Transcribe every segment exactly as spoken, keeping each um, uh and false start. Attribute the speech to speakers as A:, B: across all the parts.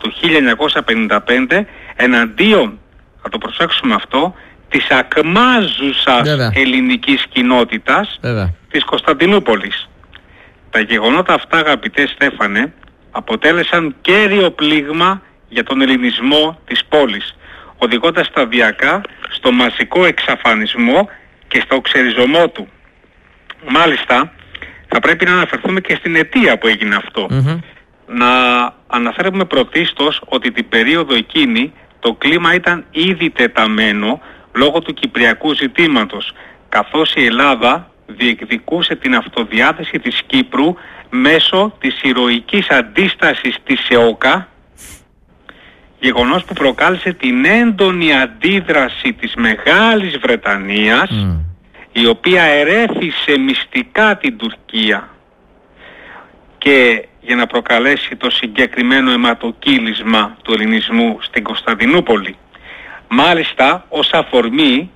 A: του χίλια εννιακόσια πενήντα πέντε εναντίον, θα το προσέξουμε αυτό, της ακμάζουσας Βέβαια. ελληνικής κοινότητας Βέβαια. της Κωνσταντινούπολης. Τα γεγονότα αυτά, αγαπητέ Στέφανε, αποτέλεσαν κέριο πλήγμα για τον ελληνισμό της πόλης, οδηγώντας σταδιακά στο μαζικό εξαφανισμό και στο ξεριζωμό του. Μάλιστα, θα πρέπει να αναφερθούμε και στην αιτία που έγινε αυτό. Mm-hmm. Να αναφέρουμε πρωτίστως ότι την περίοδο εκείνη το κλίμα ήταν ήδη τεταμένο λόγω του κυπριακού ζητήματος, καθώς η Ελλάδα διεκδικούσε την αυτοδιάθεση της Κύπρου μέσω της ηρωικής αντίστασης της ΕΟΚΑ, γεγονός που προκάλεσε την έντονη αντίδραση της Μεγάλης Βρετανίας, mm. η οποία ερέφησε μυστικά την Τουρκία και για να προκαλέσει το συγκεκριμένο αιματοκύλισμα του ελληνισμού στην Κωνσταντινούπολη. Μάλιστα, ως αφορμή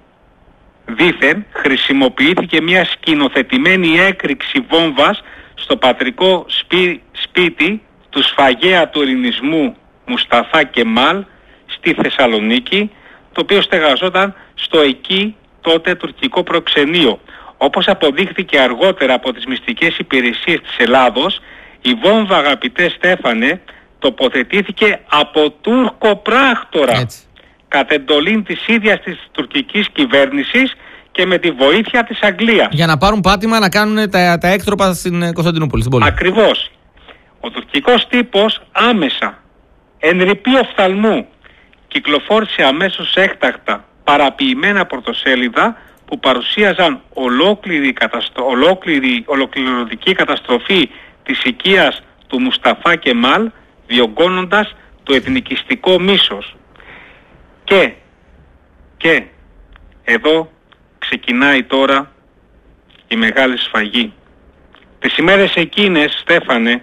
A: δήθεν χρησιμοποιήθηκε μια σκηνοθετημένη έκρηξη βόμβας στο πατρικό σπί, σπίτι του σφαγέα του ελληνισμού Μουσταφά Κεμάλ στη Θεσσαλονίκη, το οποίο στεγαζόταν στο εκεί τότε τουρκικό προξενείο. Όπως αποδείχθηκε αργότερα από τις μυστικές υπηρεσίες της Ελλάδος, η βόμβα, αγαπητέ Στέφανε, τοποθετήθηκε από Τούρκο πράκτορα κατ' εντολήν της ίδιας της τουρκικής κυβέρνησης και με τη βοήθεια της Αγγλίας. Για να πάρουν πάτημα να κάνουν τα, τα έκτροπα στην Κωνσταντινούπολη, στην πόλη. Ακριβώς. Ο τουρκικός τύπος άμεσα, εν ρηπεί οφθαλμού, κυκλοφόρησε αμέσως έκτακτα παραποιημένα πρωτοσέλιδα που παρουσίαζαν ολόκληρη, καταστρο... ολόκληρη ολοκληρωτική καταστροφή της οικίας του Μουσταφά Κεμάλ, διωγγώνοντας το εθνικιστικό μίσος. Και, και εδώ ξεκινάει τώρα η μεγάλη σφαγή. Τις ημέρες εκείνες, Στέφανε,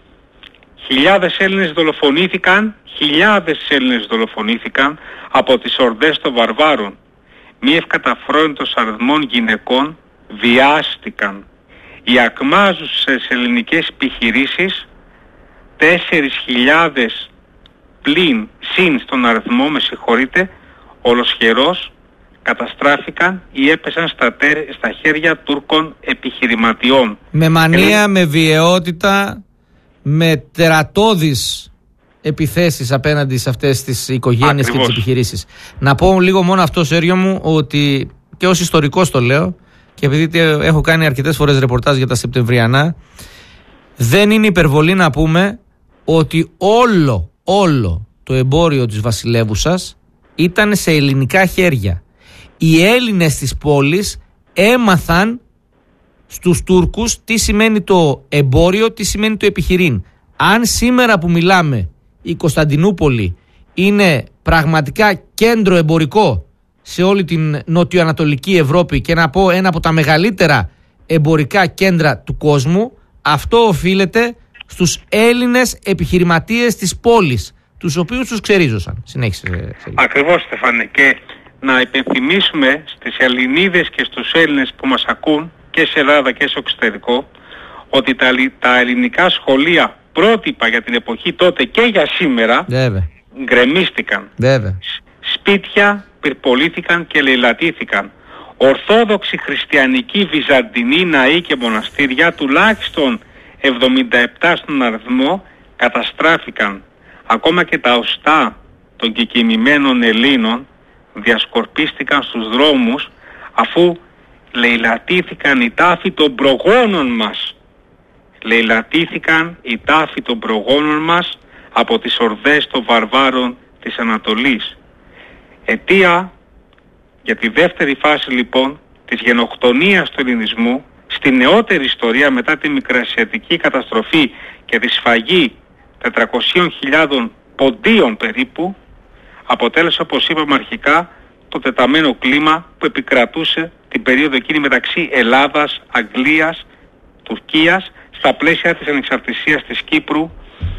A: χιλιάδες Έλληνες δολοφονήθηκαν, χιλιάδες Έλληνες δολοφονήθηκαν από τις ορδές των βαρβάρων. Μη ευκαταφρόνητος αριθμών γυναικών βιάστηκαν. Οι ακμάζουσες ελληνικές επιχειρήσεις, τέσσερις χιλιάδες πλην συν στον αριθμό, με συγχωρείτε, ολοσχερός καταστράφηκαν ή έπεσαν στα, τέρ, στα χέρια Τούρκων επιχειρηματιών. Με μανία, ε... με βιαιότητα, με τερατώδεις επιθέσεις απέναντι σε αυτές τις οικογένειες Ακριβώς. και τις επιχειρήσεις. Να πω λίγο μόνο αυτό, Σέργιο μου, ότι και ως ιστορικός το λέω και επειδή έχω κάνει αρκετές φορές ρεπορτάζ για τα Σεπτεμβριανά, δεν είναι υπερβολή να πούμε ότι όλο, όλο το εμπόριο της βασιλεύουσας ήταν σε ελληνικά χέρια. Οι Έλληνες της πόλης έμαθαν στους Τούρκους τι σημαίνει το εμπόριο, τι σημαίνει το επιχειρήν. Αν σήμερα που μιλάμε η Κωνσταντινούπολη είναι πραγματικά κέντρο εμπορικό σε όλη την νοτιοανατολική Ευρώπη και να πω ένα από τα μεγαλύτερα εμπορικά κέντρα του κόσμου, αυτό οφείλεται στους Έλληνες επιχειρηματίες της πόλης, τους οποίους τους ξερίζωσαν. Συνέχισε. Ακριβώς, Στεφάνε, και να υπενθυμίσουμε στις Ελληνίδες και στους Έλληνες που μας ακούν και σε Ελλάδα και στο εξωτερικό ότι τα, τα ελληνικά σχολεία πρότυπα για την εποχή τότε και για σήμερα Βέβαια. γκρεμίστηκαν. Βέβαια. Σπίτια πυρπολήθηκαν και λαιλατήθηκαν. Ορθόδοξοι χριστιανικοί βυζαντινοί ναοί και μοναστήρια, τουλάχιστον εβδομήντα επτά στον αριθμό, καταστράφηκαν. Ακόμα και τα οστά των κεκοιμημένων Ελλήνων διασκορπίστηκαν στους δρόμους, αφού λαιλατήθηκαν οι τάφοι των προγόνων μας. Λαιλατήθηκαν οι τάφοι των προγόνων μας από τις ορδές των βαρβάρων της Ανατολής. Αιτία για τη δεύτερη φάση λοιπόν της γενοκτονίας του ελληνισμού στη νεότερη ιστορία μετά τη μικρασιατική καταστροφή και τη σφαγή τετρακοσίων χιλιάδων ποντίων περίπου, αποτέλεσε, όπως είπαμε αρχικά, το τεταμένο κλίμα που επικρατούσε την περίοδο εκείνη μεταξύ Ελλάδας, Αγγλίας, Τουρκίας, στα πλαίσια της ανεξαρτησίας της Κύπρου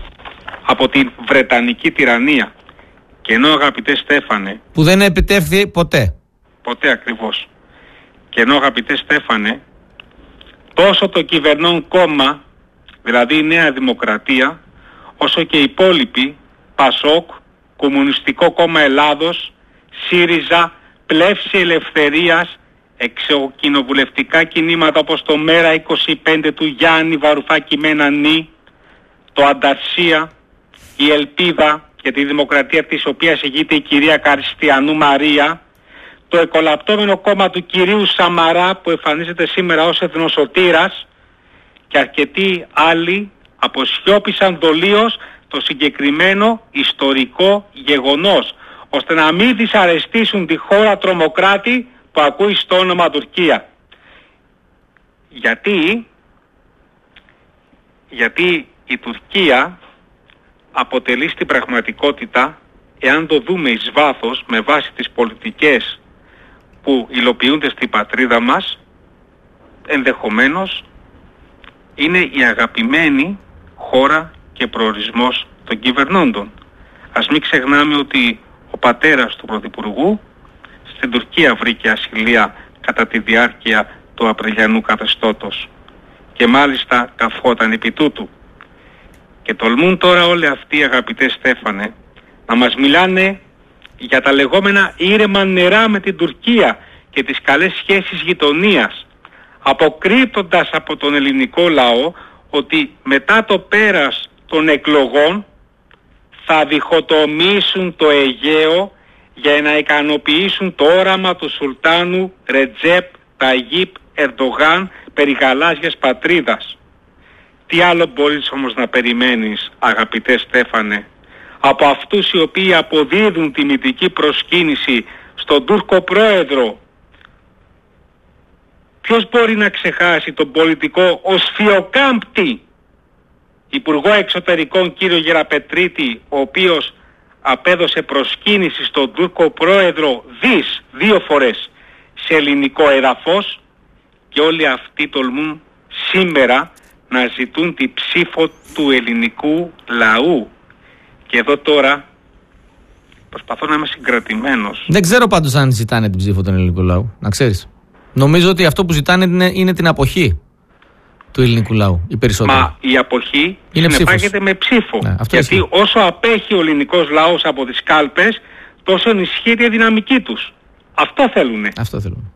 A: από την Βρετανική τυραννία. Και ενώ, αγαπητέ Στέφανε, που δεν επιτεύχθη ποτέ. Ποτέ ακριβώς. Και ενώ, αγαπητέ Στέφανε, τόσο το κυβερνών κόμμα, δηλαδή η Νέα Δημοκρατία, όσο και οι υπόλοιποι ΠΑΣΟΚ, Κομμουνιστικό Κόμμα Ελλάδος, ΣΥΡΙΖΑ, Πλεύση Ελευθερίας, εξοκοινοβουλευτικά κινήματα όπως το ΜΕΡΑ είκοσι πέντε του Γιάννη Βαρουφάκη Μένανή, το Ανταρσία, η Ελπίδα για τη Δημοκρατία της οποίας ηγείται η κυρία Καριστιανού Μαρία, το εκολαπτώμενο κόμμα του κυρίου Σαμαρά που εμφανίζεται σήμερα ως εθνοσωτήρας και αρκετοί άλλοι αποσιώπησαν δολίως το συγκεκριμένο ιστορικό γεγονός, ώστε να μην δυσαρεστήσουν τη χώρα τρομοκράτη που ακούει στο όνομα Τουρκία. Γιατί, γιατί η Τουρκία αποτελεί στην πραγματικότητα, εάν το δούμε εις βάθος με βάση τις πολιτικές που υλοποιούνται στην πατρίδα μας, ενδεχομένως είναι η αγαπημένη χώρα και προορισμός των κυβερνώντων. Ας μην ξεχνάμε ότι ο πατέρας του Πρωθυπουργού στην Τουρκία βρήκε ασυλία κατά τη διάρκεια του Απριλιανού καθεστώτος και μάλιστα καυχόταν επί τούτου. Και τολμούν τώρα όλοι αυτοί, αγαπητέ Στέφανε, να μας μιλάνε για τα λεγόμενα ήρεμα νερά με την Τουρκία και τις καλές σχέσεις γειτονίας, αποκρύπτοντας από τον ελληνικό λαό ότι μετά το πέρας των εκλογών θα διχοτομήσουν το Αιγαίο για να ικανοποιήσουν το όραμα του Σουλτάνου Ρετζέπ Ταγίπ Ερντογάν περί γαλάζιας πατρίδας. Τι άλλο μπορείς όμως να περιμένεις, αγαπητέ Στέφανε, από αυτούς οι οποίοι αποδίδουν τιμητική προσκύνηση στον Τούρκο πρόεδρο? Ποιος μπορεί να ξεχάσει τον πολιτικό Οσφιοκάμπτη, Υπουργό Εξωτερικών κύριο Γεραπετρίτη, ο οποίος απέδωσε προσκύνηση στον Τούρκο πρόεδρο δις, δύο φορές, σε ελληνικό έδαφος, και όλοι αυτοί τολμούν σήμερα να ζητούν τη ψήφο του ελληνικού λαού. Και εδώ τώρα προσπαθώ να είμαι συγκρατημένος.
B: Δεν ξέρω πάντως αν ζητάνε την ψήφο του ελληνικού λαού, να ξέρεις. Νομίζω ότι αυτό που ζητάνε είναι, είναι την αποχή του ελληνικού λαού, οι περισσότεροι.
A: Μα η αποχή συνεπάγεται με ψήφο.
B: Ναι,
A: γιατί
B: ισχύει.
A: Όσο απέχει ο ελληνικός λαός από τις κάλπες, τόσο ενισχύεται η δυναμική τους. Αυτό θέλουνε.
B: Αυτό θέλουν.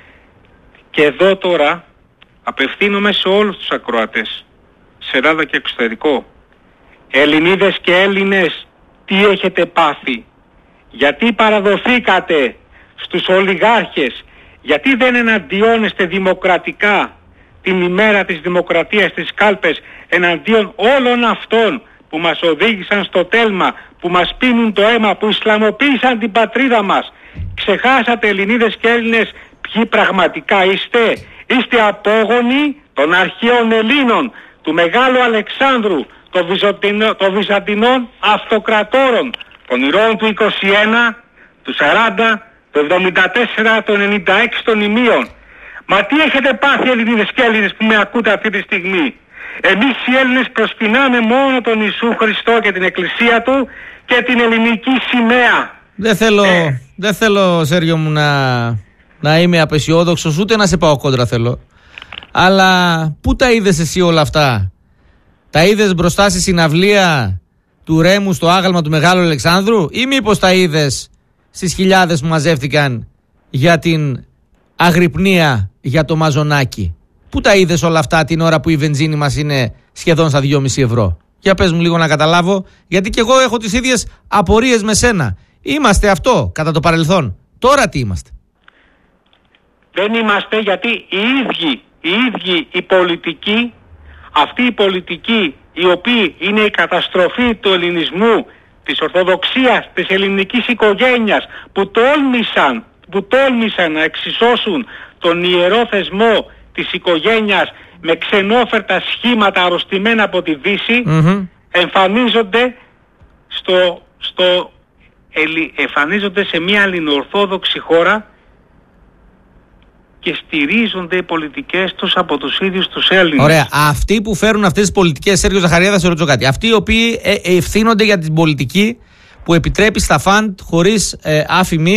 A: Και εδώ τώρα απευθύνομαι σε όλους τους ακροατές, σε Ελλάδα και εξωτερικό. Ελληνίδες και Έλληνες, τι έχετε πάθει? Γιατί παραδοθήκατε στους ολιγάρχες? Γιατί δεν εναντιώνεστε δημοκρατικά την ημέρα της δημοκρατίας στις κάλπες εναντίον όλων αυτών που μας οδήγησαν στο τέλμα, που μας πίνουν το αίμα, που Ισλαμοποίησαν την πατρίδα μας? Ξεχάσατε, Ελληνίδες και Έλληνες, ποιοι πραγματικά είστε? Είστε απόγονοι των αρχαίων Ελλήνων, του Μεγάλου Αλεξάνδρου, των Βυζαντινών, των Βυζαντινών αυτοκρατόρων, των ηρώων του είκοσι ένα, του σαράντα, του εβδομήντα τέσσερα, του ενενήντα έξι των Ιμίων. Μα τι έχετε πάθει, Ελληνίδες και Έλληνες που με ακούτε αυτή τη στιγμή? Εμείς οι Έλληνες προσπινάμε μόνο τον Ιησού Χριστό και την Εκκλησία Του και την ελληνική σημαία.
B: Δεν θέλω, ε. δεν θέλω Σέργιο μου, να, να είμαι απεσιόδοξος, ούτε να σε πάω κόντρα θέλω. Αλλά πού τα είδες εσύ όλα αυτά? Τα είδες μπροστά στη συναυλία του Ρέμου στο άγαλμα του Μεγάλου Αλεξάνδρου, ή μήπως τα είδες στις χιλιάδες που μαζεύτηκαν για την αγρυπνία για το Μαζονάκι? Πού τα είδες όλα αυτά την ώρα που η βενζίνη μας είναι σχεδόν στα δυόμισι ευρώ? Για πες μου λίγο να καταλάβω, γιατί και εγώ έχω τις ίδιες απορίες με σένα. Είμαστε αυτό κατά το παρελθόν. Τώρα τι είμαστε?
A: Δεν είμαστε, γιατί οι ίδιοι, οι ίδιοι οι πολιτικοί, αυτοί οι πολιτικοί οι οποίοι είναι η καταστροφή του ελληνισμού, της Ορθοδοξίας, της ελληνικής οικογένειας, που τόλμησαν, που τόλμησαν να εξισώσουν τον ιερό θεσμό της οικογένειας με ξενόφερτα σχήματα αρρωστημένα από τη Δύση, mm-hmm. εμφανίζονται, στο, στο, εμφανίζονται σε μια ελληνοορθόδοξη χώρα και στηρίζονται οι πολιτικές τους από τους ίδιους τους Έλληνες.
B: Ωραία. Αυτοί που φέρουν αυτές τις πολιτικές, Σέργιο Ζαχαρία, θα σε ρωτήσω κάτι. Αυτοί οι οποίοι ε, ευθύνονται για την πολιτική που επιτρέπει στα φαντ χωρίς ε, άφημη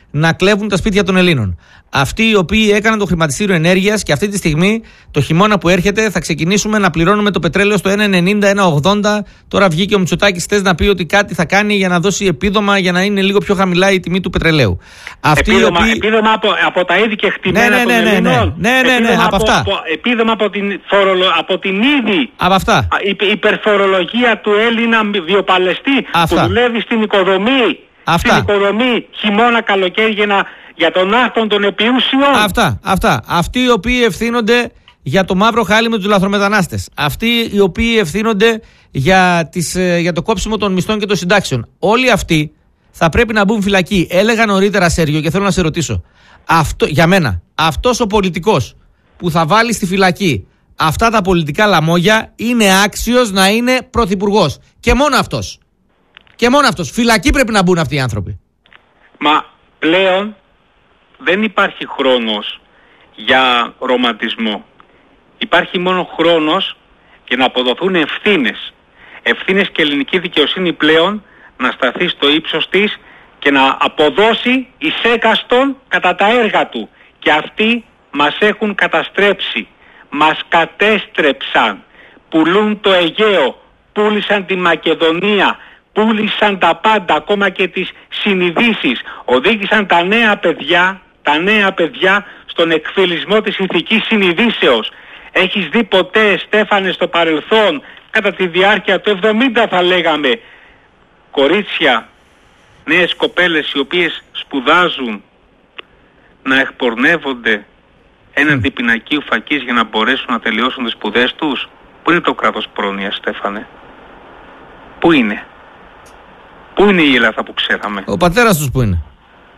B: να κλέβουν τα σπίτια των Ελλήνων. Αυτοί οι οποίοι έκαναν το χρηματιστήριο ενέργειας και αυτή τη στιγμή, το χειμώνα που έρχεται, θα ξεκινήσουμε να πληρώνουμε το πετρέλαιο στο ένα ενενήντα, ένα ογδόντα. Τώρα βγήκε ο Μητσοτάκης χθες να πει ότι κάτι θα κάνει για να δώσει επίδομα για να είναι λίγο πιο χαμηλά η τιμή του πετρελαίου. Αυτοί
A: επίδομα,
B: οποίοι...
A: επίδομα από, από τα είδη και χτυμένα
B: ναι, ναι,
A: των
B: ναι, ναι,
A: Ελλήνων.
B: Ναι, ναι, ναι, ναι, από αυτά.
A: Από, επίδομα από την, φορολο, από την ήδη
B: από αυτά.
A: Υ, υπερφορολογία του Έλληνα βιοπαλαιστή
B: αυτά.
A: που δουλεύει στην οικοδομή.
B: Αυτά.
A: Στην οικοδομή χειμώνα, καλοκαίρι για, να, για τον άρθον των επιούσιων.
B: Αυτά, αυτά. Αυτοί οι οποίοι ευθύνονται για το μαύρο χάλι με τους λαθρομετανάστες. Αυτοί οι οποίοι ευθύνονται για, τις, για το κόψιμο των μισθών και των συντάξεων. Όλοι αυτοί θα πρέπει να μπουν φυλακή. Έλεγα νωρίτερα, Σέργιο, και θέλω να σε ρωτήσω. Αυτό, για μένα, αυτός ο πολιτικός που θα βάλει στη φυλακή αυτά τα πολιτικά λαμόγια είναι άξιος να είναι πρωθυπουργός. Και μόνο αυτός. Και μόνο αυτός. Φυλακή πρέπει να μπουν αυτοί οι άνθρωποι.
A: Μα πλέον δεν υπάρχει χρόνος για ρομαντισμό. Υπάρχει μόνο χρόνος για να αποδοθούν ευθύνες. Ευθύνες και ελληνική δικαιοσύνη πλέον να σταθεί στο ύψος της και να αποδώσει εισέκαστον κατά τα έργα του. Και αυτοί μας έχουν καταστρέψει. Μας κατέστρεψαν. Πουλούν το Αιγαίο. Πούλησαν τη Μακεδονία. Πούλησαν τα πάντα, ακόμα και τις συνειδήσεις. Οδήγησαν τα νέα παιδιά, τα νέα παιδιά στον εκφυλισμό της ηθικής συνειδήσεως. Έχεις δει ποτέ, Στέφανε, στο παρελθόν, κατά τη διάρκεια του εβδομήντα θα λέγαμε, κορίτσια, νέες κοπέλες οι οποίες σπουδάζουν να εκπορνεύονται έναντι πινακίου φακής για να μπορέσουν να τελειώσουν τις σπουδές τους? Πού είναι το κράτος πρόνοιας, Στέφανε? Πού είναι? Πού είναι η Ελλάδα που ξέραμε?
B: Ο πατέρας τους που είναι?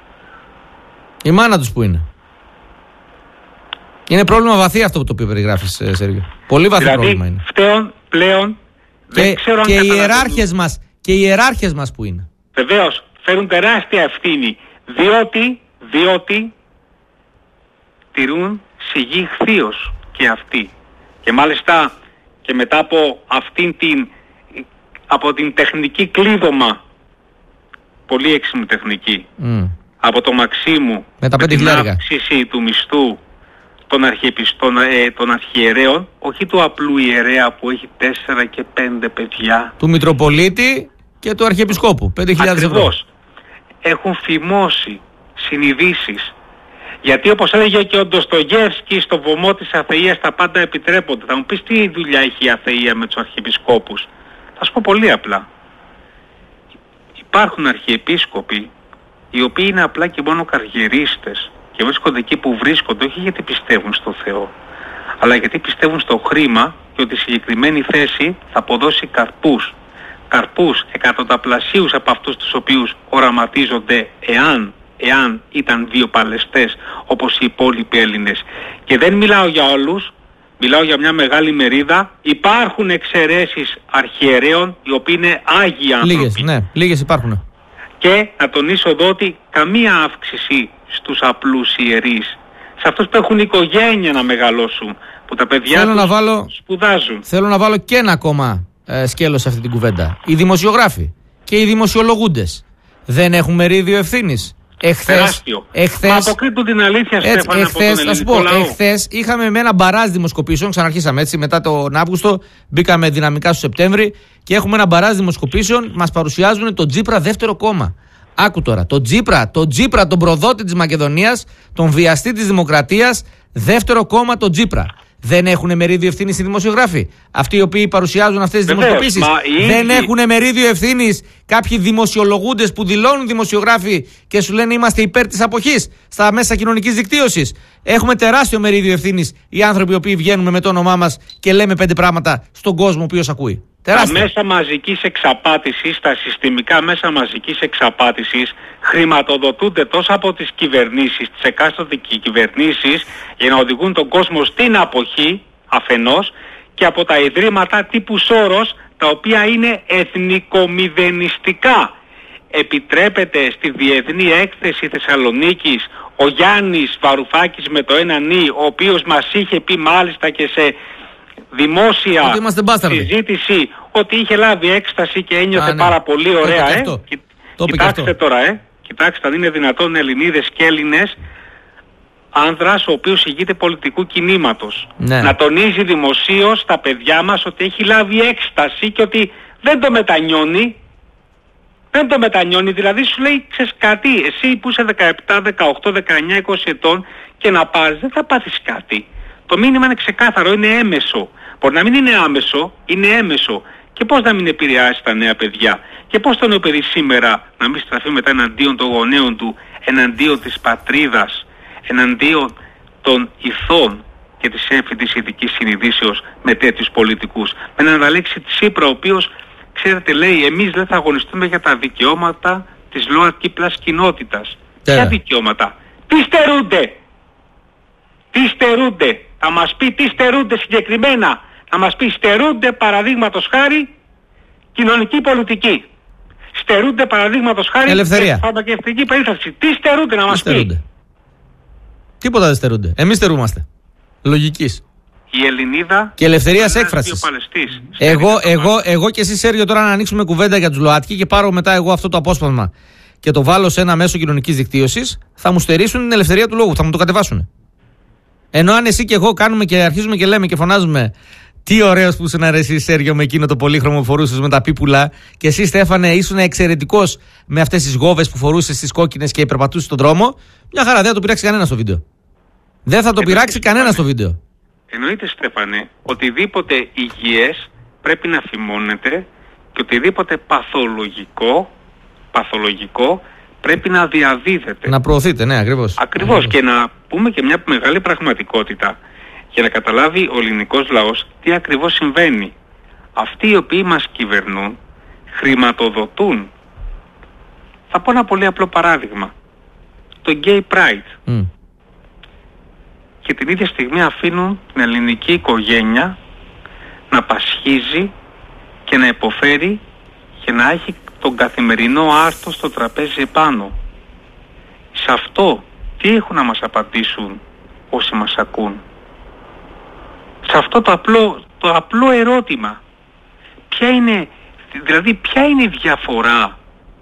B: Η μάνα τους που είναι? Είναι πρόβλημα βαθύ αυτό που το οποίο περιγράφεις, Σέργιο. Πολύ βαθύ
A: δηλαδή,
B: πρόβλημα είναι.
A: Φταίων πλέον
B: και,
A: δεν ξέρω αν
B: και οι ιεράρχες μας, και οι ιεράρχες μας που είναι?
A: Βεβαίως, φέρουν τεράστια ευθύνη, διότι, διότι τηρούν σιγή χθείος και αυτοί. Και μάλιστα και μετά από αυτήν την, από την τεχνική κλείδωμα, πολύ έξιμη τεχνική, mm. από το Μαξίμου,
B: με, τα
A: με την
B: χιλιάρικα.
A: αύξηση του μισθού των, αρχιεπιστών, ε, των αρχιερέων, όχι του απλού ιερέα που έχει τέσσερα και πέντε παιδιά.
B: Του Μητροπολίτη και του Αρχιεπισκόπου, πέντε χιλιάδες ευρώ.
A: Ακριβώς. Έχουν φημώσει συνειδήσεις. Γιατί όπως έλεγε και ο Ντοστογεύσκη στο βωμό της αθείας τα πάντα επιτρέπονται. Θα μου πεις τι δουλειά έχει η αθεία με τους αρχιεπισκόπους? Θα σου πω πολύ απλά. Υπάρχουν αρχιεπίσκοποι οι οποίοι είναι απλά και μόνο καριερίστες και βρίσκονται εκεί που βρίσκονται, όχι γιατί πιστεύουν στο Θεό, αλλά γιατί πιστεύουν στο χρήμα και ότι η συγκεκριμένη θέση θα αποδώσει καρπούς. Καρπούς εκατονταπλασίους από αυτούς τους οποίους οραματίζονται εάν, εάν ήταν βιοπαλαιστές όπως οι υπόλοιποι Έλληνες. Και δεν μιλάω για όλους, μιλάω για μια μεγάλη μερίδα. Υπάρχουν εξαιρέσεις αρχιερέων οι οποίοι είναι άγιοι άνθρωποι.
B: Λίγες, ναι, λίγες υπάρχουν.
A: Και να τονίσω εδώ ότι καμία αύξηση στους απλούς ιερείς, σε αυτούς που έχουν οικογένεια να μεγαλώσουν, που τα παιδιά
B: θέλω
A: τους
B: να βάλω,
A: σπουδάζουν.
B: Θέλω να βάλω και ένα ακόμα ε, σκέλος σε αυτή την κουβέντα. Οι δημοσιογράφοι και οι δημοσιολογούντες δεν έχουν μερίδιο ευθύνης? Εχθές, εχθές,
A: Μα αποκρύπτουν την αλήθεια, Στέφανε, από τον ελληνικό λαό.
B: Εχθές είχαμε με ένα μπαράζ δημοσκοπήσεων, ξαναρχίσαμε έτσι μετά τον Αύγουστο, μπήκαμε δυναμικά στο Σεπτέμβρη και έχουμε ένα μπαράζ δημοσκοπήσεων, μας παρουσιάζουν τον Τσίπρα δεύτερο κόμμα. Άκου τώρα, τον Τσίπρα, τον Τσίπρα, τον προδότη της Μακεδονίας, τον βιαστή της Δημοκρατίας, δεύτερο κόμμα τον Τσίπρα. Δεν έχουν μερίδιο ευθύνης οι δημοσιογράφοι? Αυτοί οι οποίοι παρουσιάζουν αυτές τις δημοσκοπήσεις. Δεν ίδιοι... έχουν μερίδιο ευθύνης κάποιοι δημοσιολογούντες που δηλώνουν δημοσιογράφοι και σου λένε είμαστε υπέρ της αποχής στα μέσα κοινωνικής δικτύωσης? Έχουμε τεράστιο μερίδιο ευθύνης οι άνθρωποι οι οποίοι βγαίνουμε με το όνομά μας και λέμε πέντε πράγματα στον κόσμο ο οποίος ακούει. Τεράστιο.
A: Τα μέσα μαζικής εξαπάτησης, τα συστημικά μέσα μαζικής εξαπάτησης χρηματοδοτούνται τόσο από τις κυβερνήσεις, τις εκάστοτε κυβερνήσεις, για να οδηγούν τον κόσμο στην αποχή αφενός, και από τα ιδρύματα τύπου Σόρος, τα οποία είναι εθνικομηδενιστικά. Επιτρέπεται στη Διεθνή Έκθεση Θεσσαλονίκης ο Γιάννης Βαρουφάκης με το ένα νι, ο οποίος μας είχε πει μάλιστα και σε δημόσια συζήτηση ότι είχε λάβει έκσταση και ένιωθε Α, ναι. πάρα πολύ ωραία. Ε.
B: Το
A: Κοιτάξτε τώρα, ε. Κοιτάξτε, αν είναι δυνατόν Ελληνίδες και Έλληνες, άνδρας ο οποίος ηγείται πολιτικού κινήματος,
B: ναι.
A: να τονίζει δημοσίως στα παιδιά μας ότι έχει λάβει έκσταση και ότι δεν το μετανιώνει. Δεν το μετανιώνει, δηλαδή σου λέει, ξέρεις κάτι, εσύ που είσαι δεκαεπτά, δεκαοκτώ, δεκαεννιά, είκοσι ετών και να πάρεις, δεν θα πάθεις κάτι. Το μήνυμα είναι ξεκάθαρο, είναι έμεσο. Μπορεί να μην είναι άμεσο, είναι έμεσο. Και πώς να μην επηρεάσει τα νέα παιδιά. Και πώς το νέο παιδί σήμερα να μην στραφεί μετά εναντίον των γονέων του, εναντίον της πατρίδας, εναντίον των ηθών και της έμφυτης ηθικής συνειδήσεως με τέτοιους πολιτικούς. Με έναν Αλέξη Τσίπρα, ο οποίος, ξέρετε, λέει, εμείς δεν θα αγωνιστούμε για τα δικαιώματα της ΛΟΑΤΚΙ πλας κοινότητας. Ποια δικαιώματα? Τι στερούνται? Τι στερούνται? Θα μας πει τι στερούνται συγκεκριμένα. Θα μας πει στερούνται παραδείγματος χάρη κοινωνική πολιτική. Στερούνται παραδείγματος χάρη
B: ελευθερία.
A: Φαρμακευτική περίθαλψη. Τι στερούνται να μας
B: στερούνται.
A: πει?
B: Τίποτα δεν στερούνται. Εμείς στερούμαστε. Λογικής.
A: Η Ελληνίδα
B: και ελευθερίας έκφρασης. Εγώ, εγώ, εγώ και εσύ, Σέργιο, τώρα να ανοίξουμε κουβέντα για τους ΛΟΑΤΚΙ και πάρω μετά εγώ αυτό το απόσπασμα και το βάλω σε ένα μέσο κοινωνικής δικτύωσης, θα μου στερήσουν την ελευθερία του λόγου, θα μου το κατεβάσουν. Ενώ αν εσύ και εγώ κάνουμε και αρχίζουμε και λέμε και φωνάζουμε, τι ωραίος που ήσουν εσύ, Σέργιο, με εκείνο το πολύχρωμο που φορούσες με τα πίπουλα, και εσύ, Στέφανε, ήσουν εξαιρετικός με αυτές τις γόβες που φορούσες στις κόκκινες και υπερπατούσες στον δρόμο, μια χαρά, δεν θα το πειράξει κανένα στο βίντεο. Δεν θα το πειράξει κανένα στο βίντεο.
A: Εννοείται, Στέφανε, οτιδήποτε υγιές πρέπει να φημώνεται και οτιδήποτε παθολογικό, παθολογικό πρέπει να διαδίδεται.
B: Να προωθείτε, ναι, ακριβώς.
A: Ακριβώς. Και να πούμε και μια μεγάλη πραγματικότητα για να καταλάβει ο ελληνικός λαός τι ακριβώς συμβαίνει. Αυτοί οι οποίοι μας κυβερνούν χρηματοδοτούν. Θα πω ένα πολύ απλό παράδειγμα. Το Gay Pride.
B: Mm.
A: Και την ίδια στιγμή αφήνουν την ελληνική οικογένεια να πασχίζει και να υποφέρει και να έχει τον καθημερινό άρτο στο τραπέζι επάνω. Σε αυτό τι έχουν να μας απαντήσουν όσοι μας ακούν? Σε αυτό το απλό, το απλό ερώτημα. Ποια είναι, δηλαδή ποια είναι η διαφορά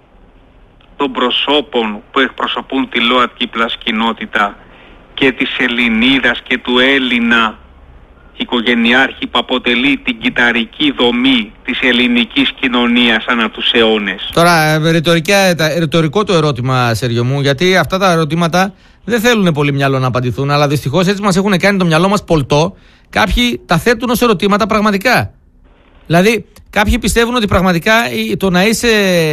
A: των προσώπων που εκπροσωπούν τη ΛΟΑΤΚΙ πλας κοινότητα και της Ελληνίδας και του Έλληνα οικογενειάρχη που αποτελεί την κυταρική δομή της ελληνικής κοινωνίας ανά τους αιώνες?
B: Τώρα, ρητορικό το ερώτημα, Σέργιο μου, γιατί αυτά τα ερωτήματα δεν θέλουν πολύ μυαλό να απαντηθούν, αλλά δυστυχώς έτσι μας έχουν κάνει το μυαλό μας πολτό. Κάποιοι τα θέτουν ως ερωτήματα πραγματικά. Δηλαδή, κάποιοι πιστεύουν ότι πραγματικά το να είσαι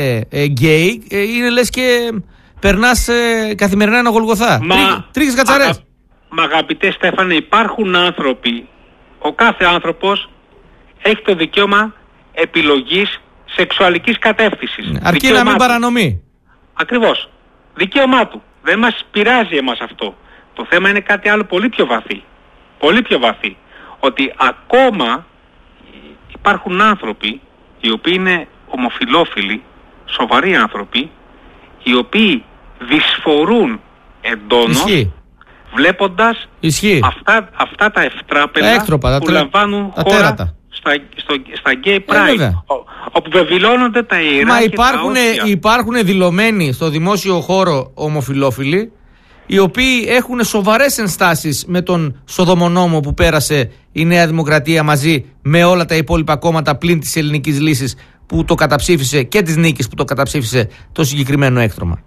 B: γκέι είναι λες και περνάς καθημερινά ένα Γολγοθά.
A: Μα,
B: Τρίχες κατσαρές.
A: Α, μα αγαπητέ Στέφανε, υπάρχουν άνθρωποι, ο κάθε άνθρωπος έχει το δικαίωμα επιλογής σεξουαλικής κατεύθυνσης.
B: Αρκεί δικαίωμά να μην του. παρανομεί.
A: Ακριβώς. Δικαίωμά του. Δεν μας πειράζει εμάς αυτό. Το θέμα είναι κάτι άλλο πολύ πιο βαθύ. Πολύ πιο βαθύ. Ότι ακόμα υπάρχουν άνθρωποι οι οποίοι είναι ομοφυλόφιλοι, σοβαροί άνθρωποι, οι οποίοι δυσφορούν εντόνως βλέποντας αυτά, αυτά τα ευτράπελα
B: έκτροπα,
A: που
B: τα
A: λαμβάνουν
B: τα
A: χώρα στα, στο, στα Gay Pride, ε, όπου βεβηλώνονται τα ιερά.
B: Μα
A: και
B: υπάρχουν,
A: τα όσια.
B: υπάρχουν δηλωμένοι στο δημόσιο χώρο ομοφυλόφιλοι, οι οποίοι έχουν σοβαρές ενστάσεις με τον Σοδομονόμο που πέρασε η Νέα Δημοκρατία μαζί με όλα τα υπόλοιπα κόμματα πλην της Ελληνικής Λύσης που το καταψήφισε και της Νίκης που το καταψήφισε το συγκεκριμένο έκτρωμα.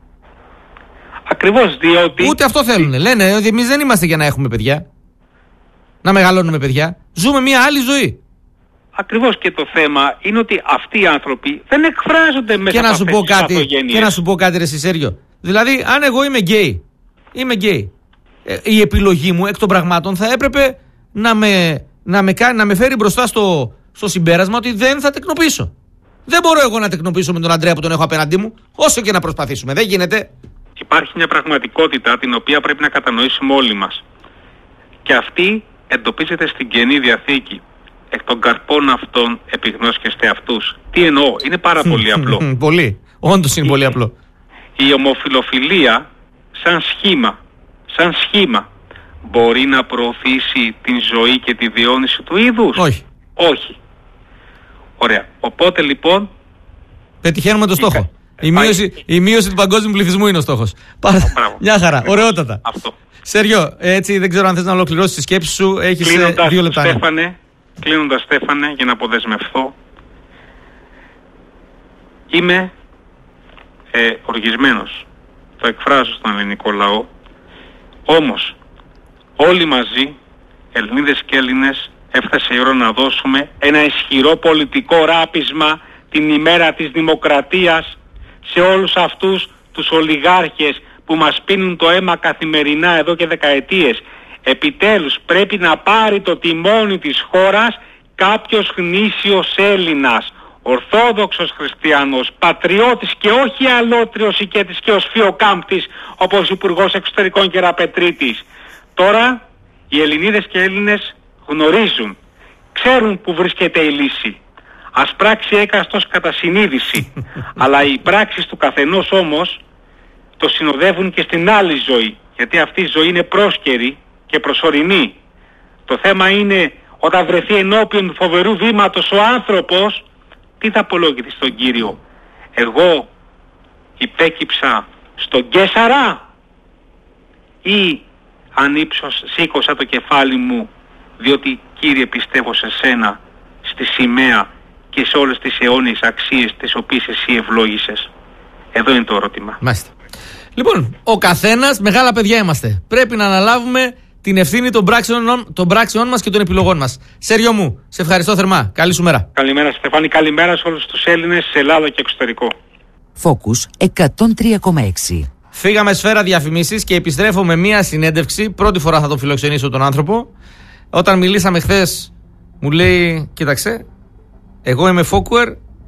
A: Ακριβώς, διότι...
B: Ούτε αυτό θέλουν. Λένε ότι εμείς δεν είμαστε για να έχουμε παιδιά, να μεγαλώνουμε παιδιά. Ζούμε μια άλλη ζωή.
A: Ακριβώς, και το θέμα είναι ότι αυτοί οι άνθρωποι δεν εκφράζονται μέσα
B: και
A: από αυτές τις
B: παθογένειες. Και να σου πω κάτι, ρε Σέργιο. Δηλαδή, αν εγώ είμαι γκέι, είμαι γκέι, ε, η επιλογή μου εκ των πραγμάτων θα έπρεπε να με, να με, να με φέρει μπροστά στο, στο συμπέρασμα ότι δεν θα τεκνοποιήσω. Δεν μπορώ εγώ να τεκνοποιήσω με τον Αντρέα που τον έχω απέναντί μου, όσο και να προσπαθήσουμε. Δεν γίνεται.
A: Υπάρχει μια πραγματικότητα την οποία πρέπει να κατανοήσουμε όλοι μας. Και αυτή εντοπίζεται στην Καινή Διαθήκη. Εκ των καρπών αυτών επιγνώσκεστε αυτούς. Τι εννοώ, είναι πάρα πολύ απλό.
B: Πολύ, όντως είναι η, πολύ απλό.
A: Η ομοφιλοφιλία σαν σχήμα, σαν σχήμα μπορεί να προωθήσει την ζωή και τη διόνυση του είδους?
B: Όχι.
A: Όχι. Ωραία. Οπότε λοιπόν...
B: πετυχαίνουμε το στόχο. Η μείωση, η μείωση του παγκόσμιου πληθυσμού είναι ο στόχος. Μια χαρά, ωραιότατα.
A: Αυτό.
B: Σέργιο, έτσι δεν ξέρω αν θες να ολοκληρώσεις τη σκέψη σου. Έχεις
A: κλείνοντας,
B: δύο λεπτά.
A: Στέφανε, κλείνοντας, Στέφανε, για να αποδεσμευθώ, είμαι ε, οργισμένος. Το εκφράζω στον ελληνικό λαό. Όμως, όλοι μαζί, Ελληνίδες και Έλληνες, έφτασε η ώρα να δώσουμε ένα ισχυρό πολιτικό ράπισμα την ημέρα της δημοκρατίας σε όλους αυτούς τους ολιγάρχες που μας πίνουν το αίμα καθημερινά εδώ και δεκαετίες. Επιτέλους πρέπει να πάρει το τιμόνι της χώρας κάποιος γνήσιος Έλληνας, ορθόδοξος χριστιανός, πατριώτης και όχι αλότριος ηκέτης και οσφιοκάμπτης όπως Υπουργός Εξωτερικών και Ραπετρίτης. Τώρα οι Ελληνίδες και Έλληνες γνωρίζουν, ξέρουν που βρίσκεται η λύση. Ας πράξει έκαστος κατά συνείδηση, αλλά οι πράξεις του καθενός όμως το συνοδεύουν και στην άλλη ζωή, γιατί αυτή η ζωή είναι πρόσκαιρη και προσωρινή. Το θέμα είναι όταν βρεθεί ενώπιον του φοβερού βήματος ο άνθρωπος, τι θα απολογηθεί στον Κύριο? Εγώ υπέκυψα στον Καίσαρα ή αν ύψος σήκωσα το κεφάλι μου διότι Κύριε πιστεύω σε σένα, στη σημαία και σε όλες τις αιώνιες αξίες τις οποίες εσύ ευλόγησες. Εδώ είναι το ερώτημα.
B: Μάλιστα. Λοιπόν, ο καθένας, μεγάλα παιδιά είμαστε. Πρέπει να αναλάβουμε την ευθύνη των πράξεων, των πράξεων μας και των επιλογών μας. Σέργιο μου, σε ευχαριστώ θερμά. Καλή σου μέρα.
A: Καλημέρα Στεφάνη, καλημέρα σε όλους τους Έλληνες σε Ελλάδα και εξωτερικό.
C: Focus εκατόν τρία κόμμα έξι.
B: Φύγαμε σφαίρα διαφημίσεις και επιστρέφω με μία συνέντευξη. Πρώτη φορά θα τον φιλοξενήσω τον άνθρωπο. Όταν μιλήσαμε χθες, μου λέει: κοίταξε, εγώ είμαι Φόκουερ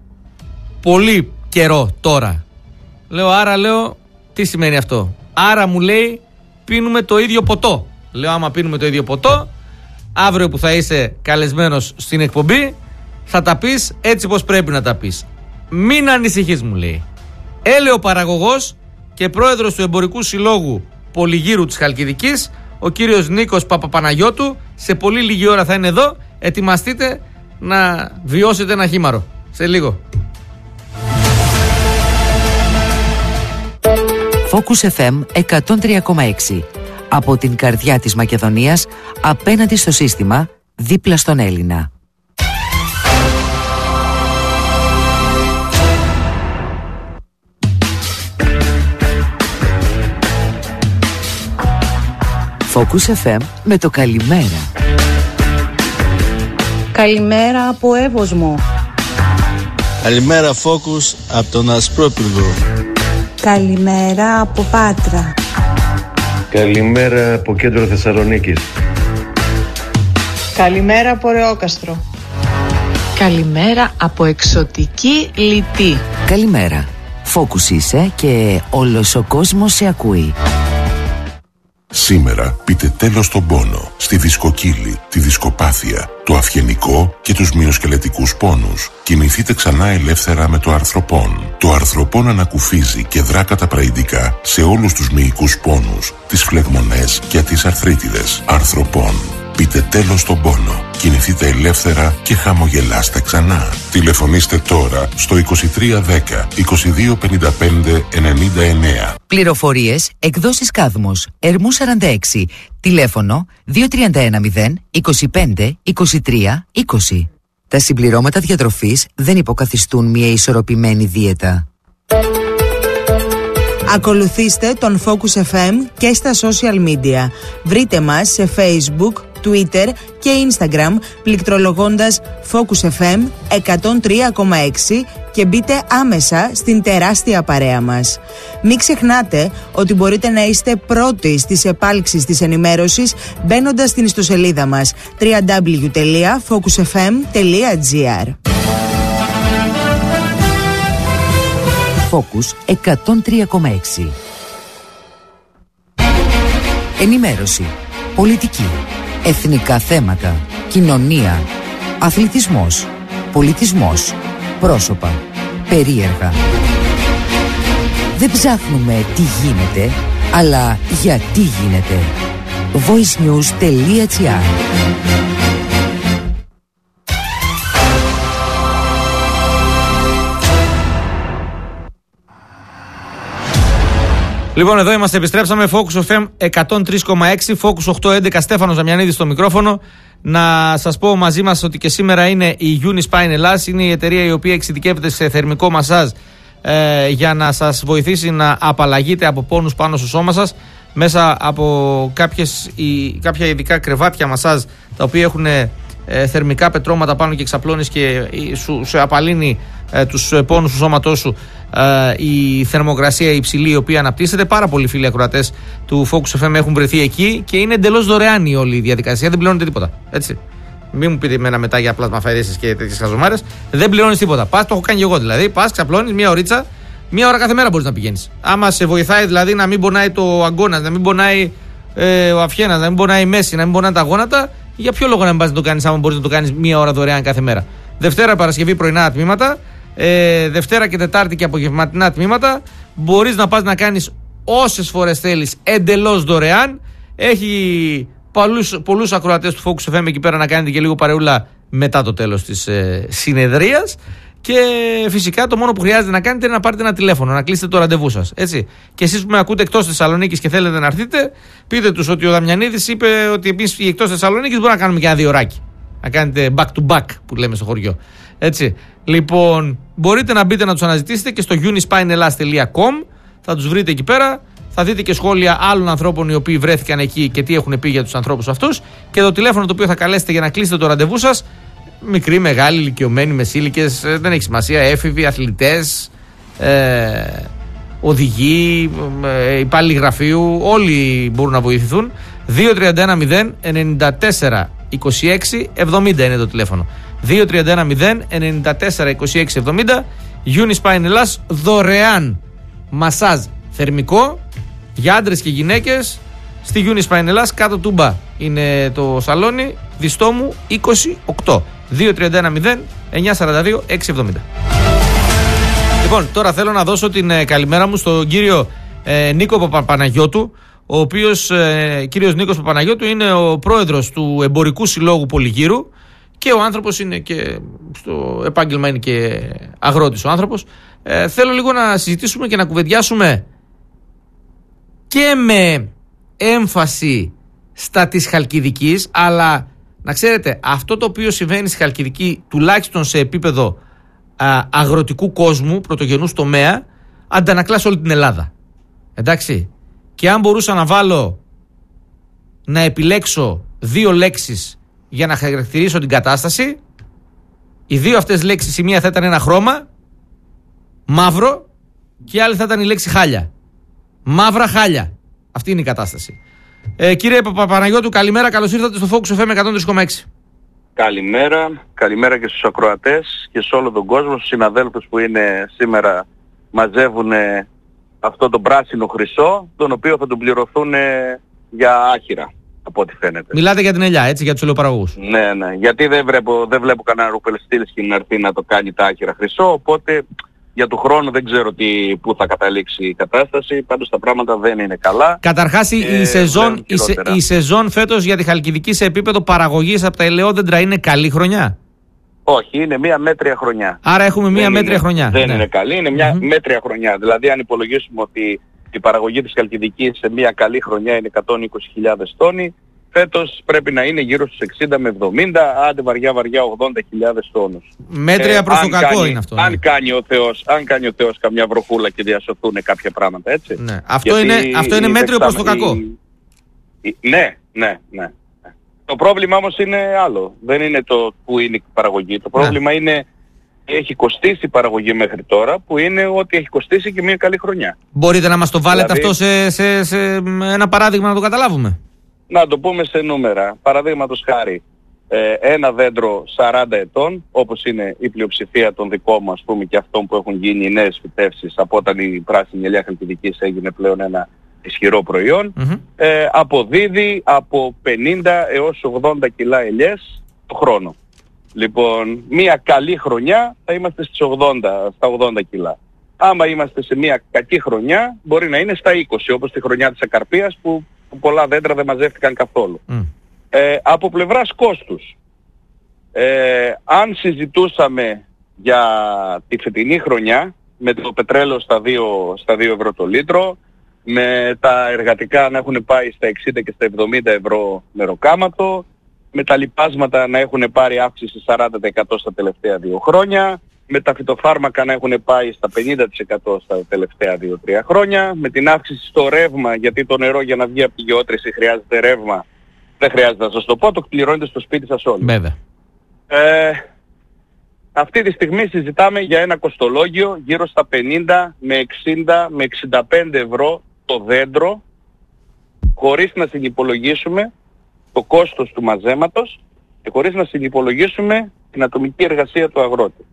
B: πολύ καιρό τώρα. Λέω, άρα λέω, τι σημαίνει αυτό? Άρα μου λέει, πίνουμε το ίδιο ποτό. Λέω, άμα πίνουμε το ίδιο ποτό, αύριο που θα είσαι καλεσμένος στην εκπομπή, θα τα πεις έτσι πως πρέπει να τα πεις. Μην ανησυχείς, μου λέει. Έλεο παραγωγός και πρόεδρος του Εμπορικού Συλλόγου Πολυγύρου της Χαλκιδικής, ο κύριος Νίκος Παπαπαναγιώτου, σε πολύ λίγη ώρα θα είναι εδώ. Ετοιμαστείτε να βιώσετε ένα χήμαρο. Σε λίγο.
C: Focus εφ εμ εκατόν τρία κόμμα έξι. Από την καρδιά της Μακεδονίας, απέναντι στο σύστημα, δίπλα στον Έλληνα. Focus εφ εμ με το καλημέρα.
D: Καλημέρα από Εύωσμο.
E: Καλημέρα Focus από τον Ασπρόπυργο.
D: Καλημέρα από Πάτρα.
F: Καλημέρα από κέντρο Θεσσαλονίκης.
D: Καλημέρα από Ρεόκαστρο.
G: Καλημέρα από εξωτική Λιτή.
C: Καλημέρα. Focus είσαι και όλος ο κόσμος σε ακούει.
H: Σήμερα πείτε τέλος στον πόνο, στη δισκοκύλη, τη δισκοπάθεια, το αυγενικό και τους μυοσκελετικούς πόνους. Κινηθείτε ξανά ελεύθερα με το αρθροπόν. Το αρθροπόν ανακουφίζει και δρά καταπραϊντικά σε όλους τους μυϊκούς πόνους, τις φλεγμονές και τις αρθρίτιδες. Αρθροπόν. Πείτε τέλος στον πόνο. Κινηθείτε ελεύθερα και χαμογελάστε ξανά. Τηλεφωνήστε τώρα στο είκοσι τρία δέκα είκοσι δύο πενήντα πέντε ενενήντα εννέα.
C: Πληροφορίες, εκδόσεις Κάδμος, Ερμού σαράντα έξι, τηλέφωνο δύο τρία ένα μηδέν είκοσι πέντε είκοσι τρία είκοσι. Τα συμπληρώματα διατροφής δεν υποκαθιστούν μια ισορροπημένη δίαιτα.
D: Ακολουθήστε τον Focus εφ εμ και στα social media. Βρείτε μας σε Facebook, Twitter και Instagram πληκτρολογώντας Focus εφ εμ εκατόν τρία κόμμα έξι και μπείτε άμεσα στην τεράστια παρέα μας. Μην ξεχνάτε ότι μπορείτε να είστε πρώτοι στις επάλξεις της ενημέρωσης μπαίνοντας στην ιστοσελίδα μας double-u double-u double-u τελεία focus f m τελεία g r.
C: Focus εκατόν τρία κόμμα έξι. Ενημέρωση, πολιτική, εθνικά θέματα, κοινωνία, αθλητισμός, πολιτισμός, πρόσωπα, περίεργα. Δεν ψάχνουμε τι γίνεται, αλλά γιατί γίνεται. voice news τελεία g r.
B: Λοιπόν, εδώ είμαστε, επιστρέψαμε. Focus εφ εμ εκατόν τρία κόμμα έξι, Focus οκτακόσια έντεκα, Στέφανος Δαμιανίδης στο μικρόφωνο. Να σας πω μαζί μας ότι και σήμερα είναι η Unispine Ελλάς. Είναι η εταιρεία η οποία εξειδικεύεται σε θερμικό μασάζ ε, για να σας βοηθήσει να απαλλαγείτε από πόνους πάνω στο σώμα σας μέσα από κάποιες, η, κάποια ειδικά κρεβάτια μασάζ τα οποία έχουν ε, θερμικά πετρώματα πάνω και εξαπλώνεις και ε, σου, σου απαλύνει ε, τους πόνους του σώματός σου ε, η θερμοκρασία υψηλή η οποία αναπτύσσεται. Πάρα πολλοί φίλοι ακροατές του Focus εφ εμ έχουν βρεθεί εκεί και είναι εντελώς δωρεάν η όλη η διαδικασία, δεν πληρώνετε τίποτα. Έτσι. Μην μου πείτε εμένα μετά για πλασμαφαίδες και τέτοιες χαζομάρες. Δεν πληρώνεις τίποτα. Πας, το έχω κάνει και εγώ δηλαδή. Πας, ξαπλώνεις μία ωρίτσα, μία ώρα κάθε μέρα μπορείς να πηγαίνεις. Άμα σε βοηθάει δηλαδή να μην πονάει το αγκώνας, να μην πονάει ε, ο αυχένας, να μην πονάει η μέση, να μην πονάει τα γόνατα, για ποιο λόγο να μην πας να το κάνεις άμα μπορείς να το κάνεις μία ώρα δωρεάν κάθε μέρα. Δευτέρα, Παρασκευή πρωινά τμήματα, ε, Δευτέρα και Τετάρτη και απογευματινά τμήματα. Μπορείς να πας να κάνεις όσες φορές θέλεις εντελώς δωρεάν. Έχει πολλούς, πολλούς ακροατές του Focus εφ εμ εκεί πέρα να κάνετε και λίγο παρεούλα μετά το τέλος της ε, συνεδρίας. Και φυσικά το μόνο που χρειάζεται να κάνετε είναι να πάρετε ένα τηλέφωνο, να κλείσετε το ραντεβού σας. Έτσι. Και εσείς που με ακούτε εκτός Θεσσαλονίκης και θέλετε να έρθετε, πείτε τους ότι ο Δαμιανίδης είπε ότι εμείς εκτός Θεσσαλονίκης μπορούμε να κάνουμε και ένα δύο ωράκι. Να κάνετε back to back που λέμε στο χωριό. Έτσι. Λοιπόν, μπορείτε να μπείτε να τους αναζητήσετε και στο unispine hellas τελεία com. Θα τους βρείτε εκεί πέρα. Θα δείτε και σχόλια άλλων ανθρώπων οι οποίοι βρέθηκαν εκεί και τι έχουν πει για τους ανθρώπους αυτούς. Και το τηλέφωνο το οποίο θα καλέσετε για να κλείσετε το ραντεβού σας. Μικροί, μεγάλοι, ηλικιωμένοι, μεσήλικες, δεν έχει σημασία. Έφηβοι, αθλητές, ε, οδηγοί, ε, υπάλληλοι γραφείου, όλοι μπορούν να βοηθηθούν. δύο τρία ένα μηδέν εννιά τέσσερα είκοσι έξι εβδομήντα είναι το τηλέφωνο. δύο τρία ένα μηδέν εννιά τέσσερα είκοσι έξι εβδομήντα. Unispine Ελλάς, δωρεάν μασάζ θερμικό για άντρες και γυναίκες στη Unispine Ελλάς, κάτω τούμπα είναι το σαλόνι, Διστόμου είκοσι οκτώ. δύο τρία ένα μηδέν εννιά τέσσερα δύο έξι εβδομήντα. Λοιπόν, τώρα θέλω να δώσω την ε, καλημέρα μου στον κύριο ε, Νίκο Παπαπαναγιώτου, ο οποίος, ε, κύριος Νίκος Παπαναγιώτου, είναι ο πρόεδρος του Εμπορικού Συλλόγου Πολυγύρου και ο άνθρωπος είναι και στο επάγγελμα είναι και αγρότης ο άνθρωπος. Ε, θέλω λίγο να συζητήσουμε και να κουβεντιάσουμε και με έμφαση στα της Χαλκιδικής, αλλά να ξέρετε, αυτό το οποίο συμβαίνει στη Χαλκιδική, τουλάχιστον σε επίπεδο α, αγροτικού κόσμου, πρωτογενούς τομέα, αντανακλά σε όλη την Ελλάδα. Εντάξει. Και αν μπορούσα να βάλω, να επιλέξω δύο λέξεις για να χαρακτηρίσω την κατάσταση, οι δύο αυτές λέξεις, η μία θα ήταν ένα χρώμα, μαύρο, και η άλλη θα ήταν η λέξη χάλια. Μαύρα χάλια. Αυτή είναι η κατάσταση. Ε, κύριε Παπαπαναγιώτου, καλημέρα, καλώς ήρθατε στο Focus εφ εμ εκατόν τρία κόμμα έξι.
I: Καλημέρα, καλημέρα και στους ακροατές και σε όλο τον κόσμο, στους συναδέλφους που είναι σήμερα, μαζεύουν αυτό το πράσινο χρυσό, τον οποίο θα τον πληρωθούν για άχυρα, από ό,τι φαίνεται. Μιλάτε για την ελιά, έτσι, για τους ελαιοπαραγωγούς. Ναι, ναι, γιατί δεν βλέπω, δεν βλέπω κανένα ρουπελστήλσκι να έρθει να το κάνει τα άχυρα χρυσό, οπότε για του χρόνου δεν ξέρω τι, πού θα καταλήξει η κατάσταση, πάντως τα πράγματα δεν είναι καλά. Καταρχάς η, η, σεζόν, η, σε, η σεζόν φέτος για τη Χαλκιδική σε επίπεδο παραγωγής από τα ελαιόδεντρα είναι καλή χρονιά? Όχι, είναι μια μέτρια χρονιά. Άρα έχουμε μια δεν μέτρια είναι, χρονιά. Δεν ναι. είναι καλή, είναι μια mm-hmm. μέτρια χρονιά. Δηλαδή αν υπολογίσουμε ότι η παραγωγή της Χαλκιδικής σε μια καλή χρονιά είναι εκατόν είκοσι χιλιάδες τόνοι, φέτος πρέπει να είναι γύρω στους εξήντα με εβδομήντα, άντε βαριά βαριά ογδόντα χιλιάδες τόνους. Μέτρια ε, προς το κακό κάνει, είναι αυτό. Ναι. Αν, κάνει ο Θεός, αν κάνει ο Θεός καμιά βροχούλα και διασωθούν κάποια πράγματα, έτσι. Ναι. Αυτό, είναι, αυτό είναι μέτριο προς το κακό. Η, η, ναι, ναι, ναι. Το πρόβλημα όμως είναι άλλο. Δεν είναι το που είναι η παραγωγή. Το πρόβλημα ναι. είναι έχει κοστίσει η παραγωγή μέχρι τώρα, που είναι ότι έχει κοστίσει και μια καλή χρονιά. Μπορείτε να μας το βάλετε δηλαδή, αυτό σε, σε, σε ένα παράδειγμα να το καταλάβουμε? Να το πούμε σε νούμερα. Παραδείγματος χάρη, ε, ένα δέντρο σαράντα ετών, όπως είναι η πλειοψηφία των δικών μου, ας πούμε, και αυτών που έχουν γίνει οι νέες φυτεύσεις από όταν η πράσινη ελιά Χαλκιδικής έγινε πλέον ένα ισχυρό προϊόν, mm-hmm. ε, αποδίδει από πενήντα έως ογδόντα κιλά ελιές το χρόνο. Λοιπόν, μια καλή χρονιά θα είμαστε στις ογδόντα, στα ογδόντα κιλά. Άμα είμαστε σε μια κακή χρονιά, μπορεί να είναι στα είκοσι, όπως τη χρονιά της ακαρπίας που πολλά δέντρα δεν μαζεύτηκαν καθόλου. Mm. Ε, από πλευράς κόστους, ε, αν συζητούσαμε για τη φετινή χρονιά, με το πετρέλαιο στα δύο, στα δύο ευρώ το λίτρο, με τα εργατικά να έχουν πάει στα εξήντα και στα εβδομήντα ευρώ μεροκάματο, με τα λιπάσματα να έχουν πάρει αύξηση σαράντα τοις εκατό στα τελευταία δύο χρόνια, με τα φυτοφάρμακα να έχουν πάει στα πενήντα τοις εκατό στα τελευταία δύο τρία χρόνια, με την αύξηση στο ρεύμα, γιατί το νερό για να βγει από τη γεώτρηση χρειάζεται ρεύμα, δεν χρειάζεται να σας το πω, το πληρώνετε στο σπίτι σας όλοι.
B: Βέβαια.
I: Ε, αυτή τη στιγμή συζητάμε για ένα κοστολόγιο γύρω στα πενήντα με εξήντα με εξήντα πέντε ευρώ το δέντρο, χωρίς να συνυπολογίσουμε το κόστος του μαζέματος και χωρίς να συνυπολογίσουμε την ατομική εργασία του αγρότη.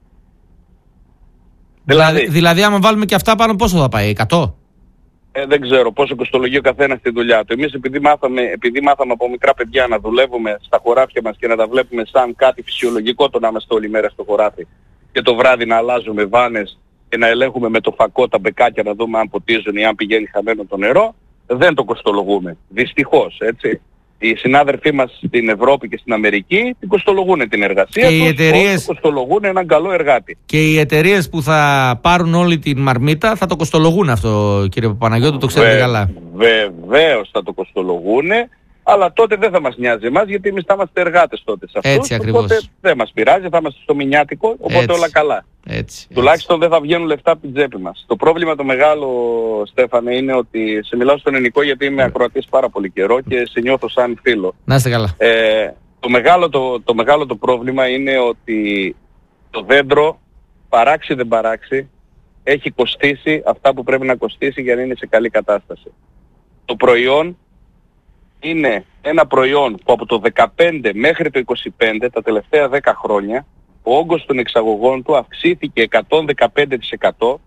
B: Δηλαδή, δηλαδή, δηλαδή άμα βάλουμε και αυτά πάνω πόσο θα πάει, εκατό?
I: Ε, δεν ξέρω πόσο κοστολογεί ο καθένας στη δουλειά του. Εμείς επειδή μάθαμε, επειδή μάθαμε από μικρά παιδιά να δουλεύουμε στα χωράφια μας και να τα βλέπουμε σαν κάτι φυσιολογικό το να είμαστε όλη μέρα στο χωράφι και το βράδυ να αλλάζουμε βάνες και να ελέγχουμε με το φακό τα μπεκάκια να δούμε αν ποτίζουν ή αν πηγαίνει χαμένο το νερό, δεν το κοστολογούμε. Δυστυχώς, έτσι. Οι συνάδελφοί μας στην Ευρώπη και στην Αμερική την κοστολογούν την εργασία
B: και
I: τους,
B: οι εταιρείες...
I: κοστολογούν έναν καλό εργάτη.
B: Και οι εταιρείες που θα πάρουν όλη την μαρμίτα θα το κοστολογούν αυτό, κύριε Παπαναγιώτου, το ξέρετε
I: Βε,
B: καλά.
I: Βεβαίως θα το κοστολογούν, αλλά τότε δεν θα μας νοιάζει εμάς, γιατί εμείς θα είμαστε εργάτες τότε σε αυτούς.
B: Έτσι ακριβώς.
I: Οπότε δεν μας πειράζει, θα είμαστε στο μηνιάτικο, οπότε
B: έτσι,
I: όλα καλά.
B: Έτσι,
I: Τουλάχιστον έτσι. Δεν θα βγαίνουν λεφτά από την τσέπη μας. Το πρόβλημα το μεγάλο, Στέφανε, είναι ότι σε μιλάω στον ελληνικό γιατί είμαι ακροατής πάρα πολύ καιρό και σε νιώθω σαν φίλο.
B: Να είστε καλά.
I: Ε, το, μεγάλο, το, το μεγάλο το πρόβλημα είναι ότι το δέντρο, παράξει δεν παράξει, έχει κοστίσει αυτά που πρέπει να κοστίσει για να είναι σε καλή κατάσταση. Το προϊόν είναι ένα προϊόν που από το δεκαπέντε μέχρι το είκοσι πέντε, τα τελευταία δέκα χρόνια, ο όγκος των εξαγωγών του αυξήθηκε εκατόν δεκαπέντε τοις εκατό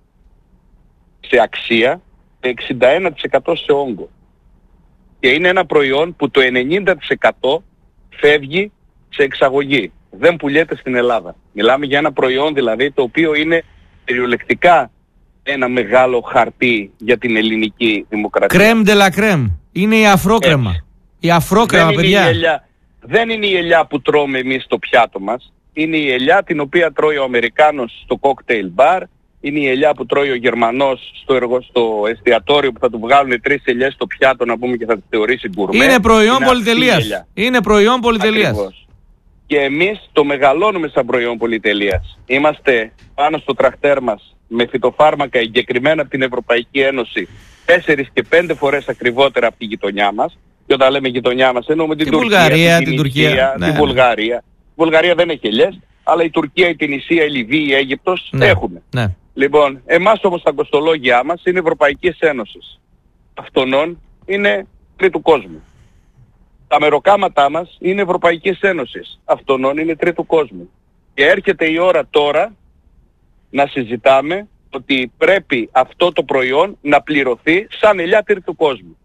I: σε αξία και εξήντα ένα τοις εκατό σε όγκο. Και είναι ένα προϊόν που το ενενήντα τοις εκατό φεύγει σε εξαγωγή. Δεν πουλιέται στην Ελλάδα. Μιλάμε για ένα προϊόν δηλαδή το οποίο είναι περιολεκτικά ένα μεγάλο χαρτί για την ελληνική δημοκρατία.
B: Κρέμ de la crème. Είναι η αφρόκρεμα. Έτσι. Η αφρόκρεμα,
I: δεν
B: παιδιά.
I: Είναι η ελιά, δεν είναι η ελιά που τρώμε εμείς στο πιάτο μας. Είναι η ελιά την οποία τρώει ο Αμερικάνος στο cocktail bar. Είναι η ελιά που τρώει ο Γερμανός στο, εργο, στο εστιατόριο που θα του βγάλουν τρεις ελιές στο πιάτο να πούμε και θα τη θεωρήσει γκουρμέ.
B: Είναι προϊόν πολυτελείας. Είναι προϊόν πολυτελείας.
I: Ακριβώς. Και εμείς το μεγαλώνουμε σαν προϊόν πολυτελείας. Είμαστε πάνω στο τραχτέρ μας με φυτοφάρμακα εγκεκριμένα από την Ευρωπαϊκή Ένωση τέσσερις και πέντε φορές ακριβότερα από τη γειτονιά μας. Και όταν λέμε γειτονιά μας εννοούμε την, την Τουρκία,
B: Βουλγαρία,
I: την,
B: την
I: Τουρκία,
B: Τουρκία,
I: την
B: ναι.
I: Βουλγαρία. Η Βουλγαρία δεν έχει ελιές, αλλά η Τουρκία, η Τινησία, η Λιβύη, η Αίγυπτος
B: ναι.
I: έχουν.
B: Ναι.
I: Λοιπόν, εμάς όμως τα κοστολόγια μας είναι Ευρωπαϊκής Ένωσης. Αυτονών είναι τρίτου κόσμου. Τα μεροκάματά μας είναι Ευρωπαϊκής Ένωσης. Αυτονών είναι τρίτου κόσμου. Και έρχεται η ώρα τώρα να συζητάμε ότι πρέπει αυτό το προϊόν να πληρωθεί σαν ελιά τρίτου κόσμου.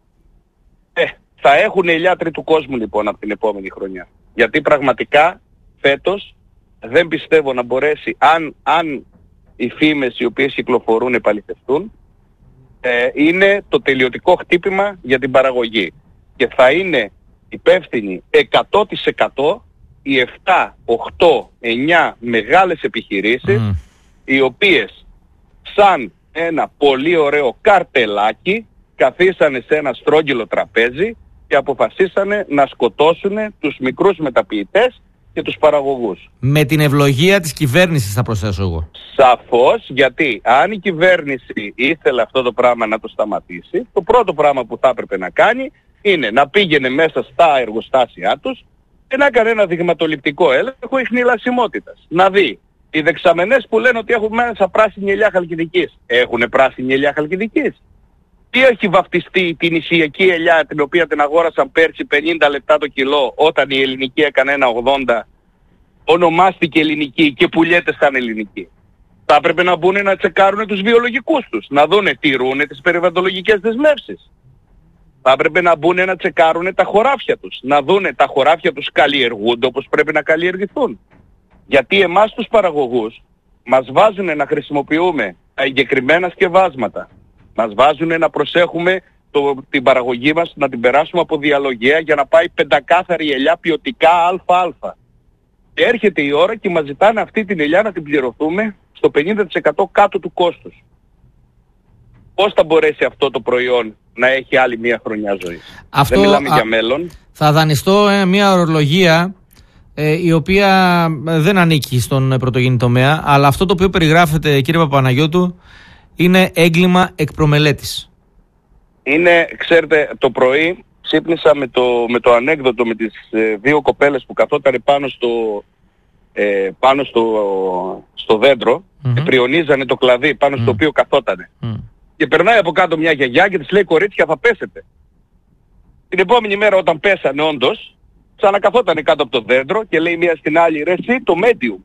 I: Ε, θα έχουν ελιά τρίτου κόσμου λοιπόν από την επόμενη χρονιά. Γιατί πραγματικά φέτος δεν πιστεύω να μπορέσει, αν, αν οι φήμες οι οποίες κυκλοφορούν επαληθευτούν, ε, είναι το τελειωτικό χτύπημα για την παραγωγή. Και θα είναι υπεύθυνοι εκατό τοις εκατό οι επτά, οκτώ, εννιά μεγάλες επιχειρήσεις mm. οι οποίες σαν ένα πολύ ωραίο καρτελάκι καθίσανε σε ένα στρόγγυλο τραπέζι και αποφασίσανε να σκοτώσουν τους μικρούς μεταποιητές και τους παραγωγούς.
B: Με την ευλογία της κυβέρνησης θα προσθέσω εγώ.
I: Σαφώς, γιατί αν η κυβέρνηση ήθελε αυτό το πράγμα να το σταματήσει, το πρώτο πράγμα που θα έπρεπε να κάνει είναι να πήγαινε μέσα στα εργοστάσια τους και να κάνει ένα δειγματοληπτικό έλεγχο ιχνηλασιμότητας. Να δει οι δεξαμενές που λένε ότι έχουν μέσα πράσινη ελιά χαλκιδικής. Έχουνε πράσινη ελιά χαλκιδικής? Τι έχει βαφτιστεί την νησιακή ελιά την οποία την αγόρασαν πέρσι πενήντα λεπτά το κιλό όταν η ελληνική έκανε ένα ογδόντα, ονομάστηκε ελληνική και πουλιέται σαν ελληνική? Θα έπρεπε να μπουν να τσεκάρουν τους βιολογικούς τους, να δούνε τηρούνε τις περιβαλλοντολογικές δεσμεύσεις. Θα έπρεπε να μπουν να τσεκάρουν τα χωράφια τους, να δούνε τα χωράφια τους καλλιεργούνται όπως πρέπει να καλλιεργηθούν. Γιατί εμάς τους παραγωγούς μας βάζουν να χρησιμοποιούμε τα εγκεκριμένα σκευάσματα. Μας βάζουν να προσέχουμε το, την παραγωγή μας, να την περάσουμε από διαλογέα για να πάει πεντακάθαρη ελιά ποιοτικά ΑΑ. Και έρχεται η ώρα και μας ζητάνε αυτή την ελιά να την πληρωθούμε στο πενήντα τοις εκατό κάτω του κόστους. πώς θα μπορέσει αυτό το προϊόν να έχει άλλη μία χρονιά ζωής?
B: Αυτό,
I: δεν μιλάμε
B: α,
I: για μέλλον.
B: Θα δανειστώ ε, μια ορολογία ε, η οποία δεν ανήκει στον πρωτογενή τομέα, αλλά αυτό το οποίο περιγράφεται, κύριε Παπαναγιώτου, είναι έγκλημα εκ προμελέτης.
I: Είναι, ξέρετε, το πρωί ξύπνησα με το, με το ανέκδοτο με τις ε, δύο κοπέλες που καθόταν πάνω στο, ε, πάνω στο, στο δέντρο, mm-hmm. πριονίζανε το κλαδί πάνω mm. στο οποίο καθότανε. Mm. Και περνάει από κάτω μια γιαγιά και της λέει, κορίτσια, θα πέσετε. Την επόμενη μέρα όταν πέσανε όντως, ξανακαθότανε κάτω από το δέντρο και λέει μία στην άλλη, ρε εσύ το medium.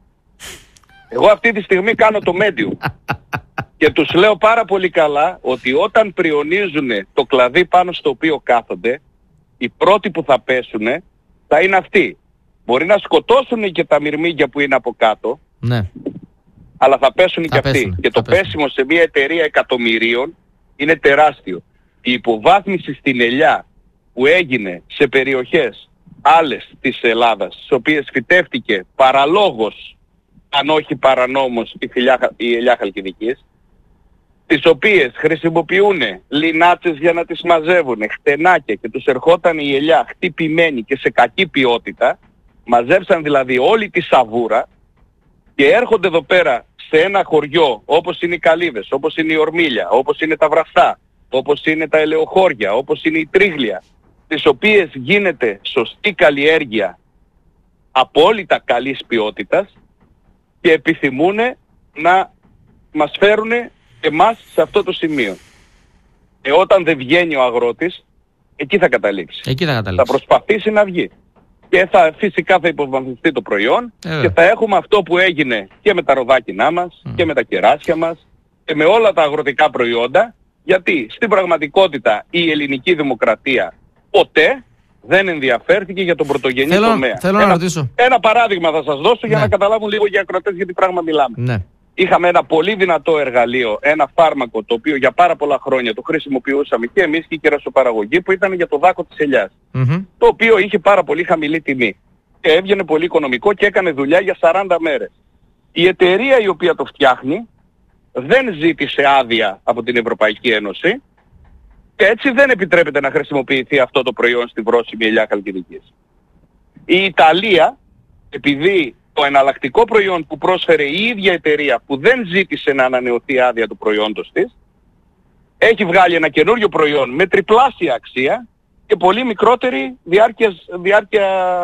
I: Εγώ αυτή τη στιγμή κάνω το medium. Και τους λέω πάρα πολύ καλά ότι όταν πριονίζουν το κλαδί πάνω στο οποίο κάθονται, οι πρώτοι που θα πέσουν θα είναι αυτοί. Μπορεί να σκοτώσουν και τα μυρμήγκια που είναι από κάτω, ναι. αλλά θα πέσουν θα και πέσουν, αυτοί. Και το πέσουν. Πέσιμο σε μια εταιρεία εκατομμυρίων είναι τεράστιο. Η υποβάθμιση στην ελιά που έγινε σε περιοχές άλλες της Ελλάδας, στις οποίες φυτεύτηκε παραλόγως, αν όχι παρανόμως, η, φιλιά, η ελιά Χαλκιδικής, τις οποίες χρησιμοποιούν λινάτσες για να τις μαζεύουν, χτενάκια, και τους ερχόταν η ελιά χτυπημένη και σε κακή ποιότητα, μαζέψαν δηλαδή όλη τη σαβούρα και έρχονται εδώ πέρα σε ένα χωριό όπως είναι οι Καλύβες, όπως είναι η Ορμίλια, όπως είναι τα Βραστά, όπως είναι τα Ελαιοχώρια, όπως είναι η Τρίγλια, τις οποίες γίνεται σωστή καλλιέργεια απόλυτα καλής ποιότητας και επιθυμούν να μας φέρουν εμάς σε αυτό το σημείο. Και όταν δεν βγαίνει ο αγρότης, εκεί θα καταλήξει.
B: Εκεί θα καταλήξει.
I: Θα προσπαθήσει να βγει. Και θα, φυσικά θα υποβαθμιστεί το προϊόν ε, και θα έχουμε αυτό που έγινε και με τα ροδάκινά μας mm. και με τα κεράσια μας και με όλα τα αγροτικά προϊόντα, γιατί στην πραγματικότητα η ελληνική δημοκρατία ποτέ δεν ενδιαφέρθηκε για τον πρωτογενή
B: θέλω,
I: τομέα.
B: Θέλω
I: ένα,
B: να ρωτήσω.
I: Ένα παράδειγμα θα σας δώσω
B: ναι.
I: για να καταλάβουν λίγο για ακροατές γιατί πράγμα μιλάμε.
B: Ναι.
I: Είχαμε ένα πολύ δυνατό εργαλείο, ένα φάρμακο το οποίο για πάρα πολλά χρόνια το χρησιμοποιούσαμε και εμείς και η κερασοπαραγωγή, που ήταν για το δάκο της ελιάς. Mm-hmm. Το οποίο είχε πάρα πολύ χαμηλή τιμή. Και έβγαινε πολύ οικονομικό και έκανε δουλειά για σαράντα μέρες. Η εταιρεία η οποία το φτιάχνει δεν ζήτησε άδεια από την Ευρωπαϊκή Ένωση και έτσι δεν επιτρέπεται να χρησιμοποιηθεί αυτό το προϊόν στη βρώσιμη ελιά Χαλκιδικής. Η Ιταλία, επειδή το εναλλακτικό προϊόν που πρόσφερε η ίδια εταιρεία που δεν ζήτησε να ανανεωθεί άδεια του προϊόντος της, έχει βγάλει ένα καινούριο προϊόν με τριπλάσια αξία και πολύ μικρότερη διάρκεια, διάρκεια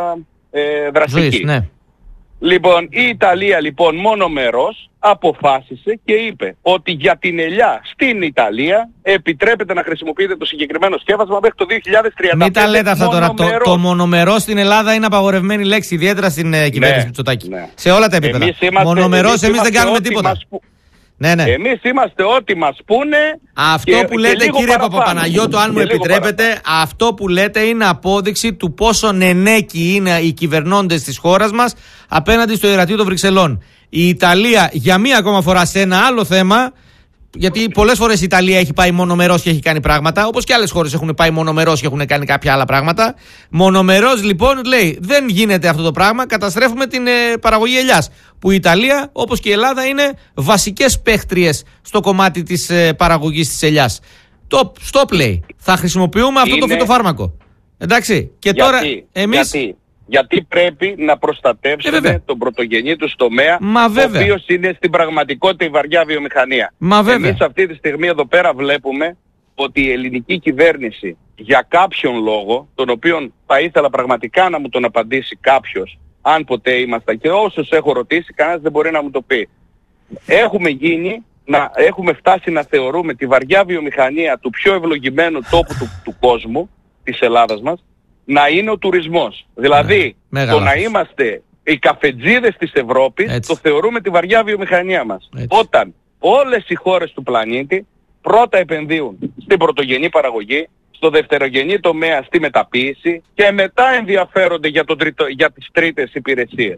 I: ε, δραστική. Ζωής, ναι. Λοιπόν, η Ιταλία λοιπόν μονομερός αποφάσισε και είπε ότι για την ελιά στην Ιταλία επιτρέπεται να χρησιμοποιείται το συγκεκριμένο σκεύασμα μέχρι το δύο χιλιάδες τριάντα πέντε.
B: Μην τα λέτε αυτά τώρα. Το, το μονομερός στην Ελλάδα είναι απαγορευμένη λέξη, ιδιαίτερα στην ε, κυβέρνηση του Μητσοτάκη. Ναι. Σε όλα τα επίπεδα. Εμείς είμαστε, μονομερός εμείς, εμείς δεν κάνουμε τίποτα. Που... Ναι, ναι.
I: Εμείς είμαστε ό,τι μας πούνε.
B: Αυτό και, που λέτε, κύριε Παπαπαναγιώτου, αν μου επιτρέπετε, παραπάνω. Αυτό που λέτε είναι απόδειξη του πόσο νενέκοι είναι οι κυβερνώντες της χώρας μας απέναντι στο ιερατείο των Βρυξελών. Η Ιταλία για μία ακόμα φορά σε ένα άλλο θέμα, γιατί πολλές φορές η Ιταλία έχει πάει μονομερός και έχει κάνει πράγματα, όπως και άλλες χώρες έχουν πάει μονομερός και έχουν κάνει κάποια άλλα πράγματα. Μονομερός λοιπόν λέει δεν γίνεται αυτό το πράγμα, καταστρέφουμε την ε, παραγωγή ελιάς. Που η Ιταλία όπως και η Ελλάδα είναι βασικές παίχτριες στο κομμάτι της ε, παραγωγής της ελιάς. Το stop λέει. Θα χρησιμοποιούμε αυτό είναι... το φυτοφάρμακο. Εντάξει. Και
I: γιατί,
B: τώρα εμείς.
I: Γιατί. Γιατί πρέπει να προστατεύσουμε ε, τον πρωτογενή του τομέα, ο οποίος είναι στην πραγματικότητα η βαριά βιομηχανία. Εμείς αυτή τη στιγμή εδώ πέρα βλέπουμε ότι η ελληνική κυβέρνηση για κάποιον λόγο, τον οποίον θα ήθελα πραγματικά να μου τον απαντήσει κάποιος, αν ποτέ ήμασταν, και όσους έχω ρωτήσει κανένας δεν μπορεί να μου το πει. Έχουμε γίνει, να, έχουμε φτάσει να θεωρούμε τη βαριά βιομηχανία του πιο ευλογημένου τόπου του, του κόσμου, της Ελλάδας μας, να είναι ο τουρισμός. Δηλαδή, ναι, το να είμαστε οι καφετζίδες της Ευρώπης, έτσι, το θεωρούμε τη βαριά βιομηχανία μας. Έτσι. Όταν όλες οι χώρες του πλανήτη πρώτα επενδύουν στην πρωτογενή παραγωγή, στο δευτερογενή τομέα στη μεταποίηση και μετά ενδιαφέρονται για, το τρίτο, για τις τρίτες υπηρεσίες.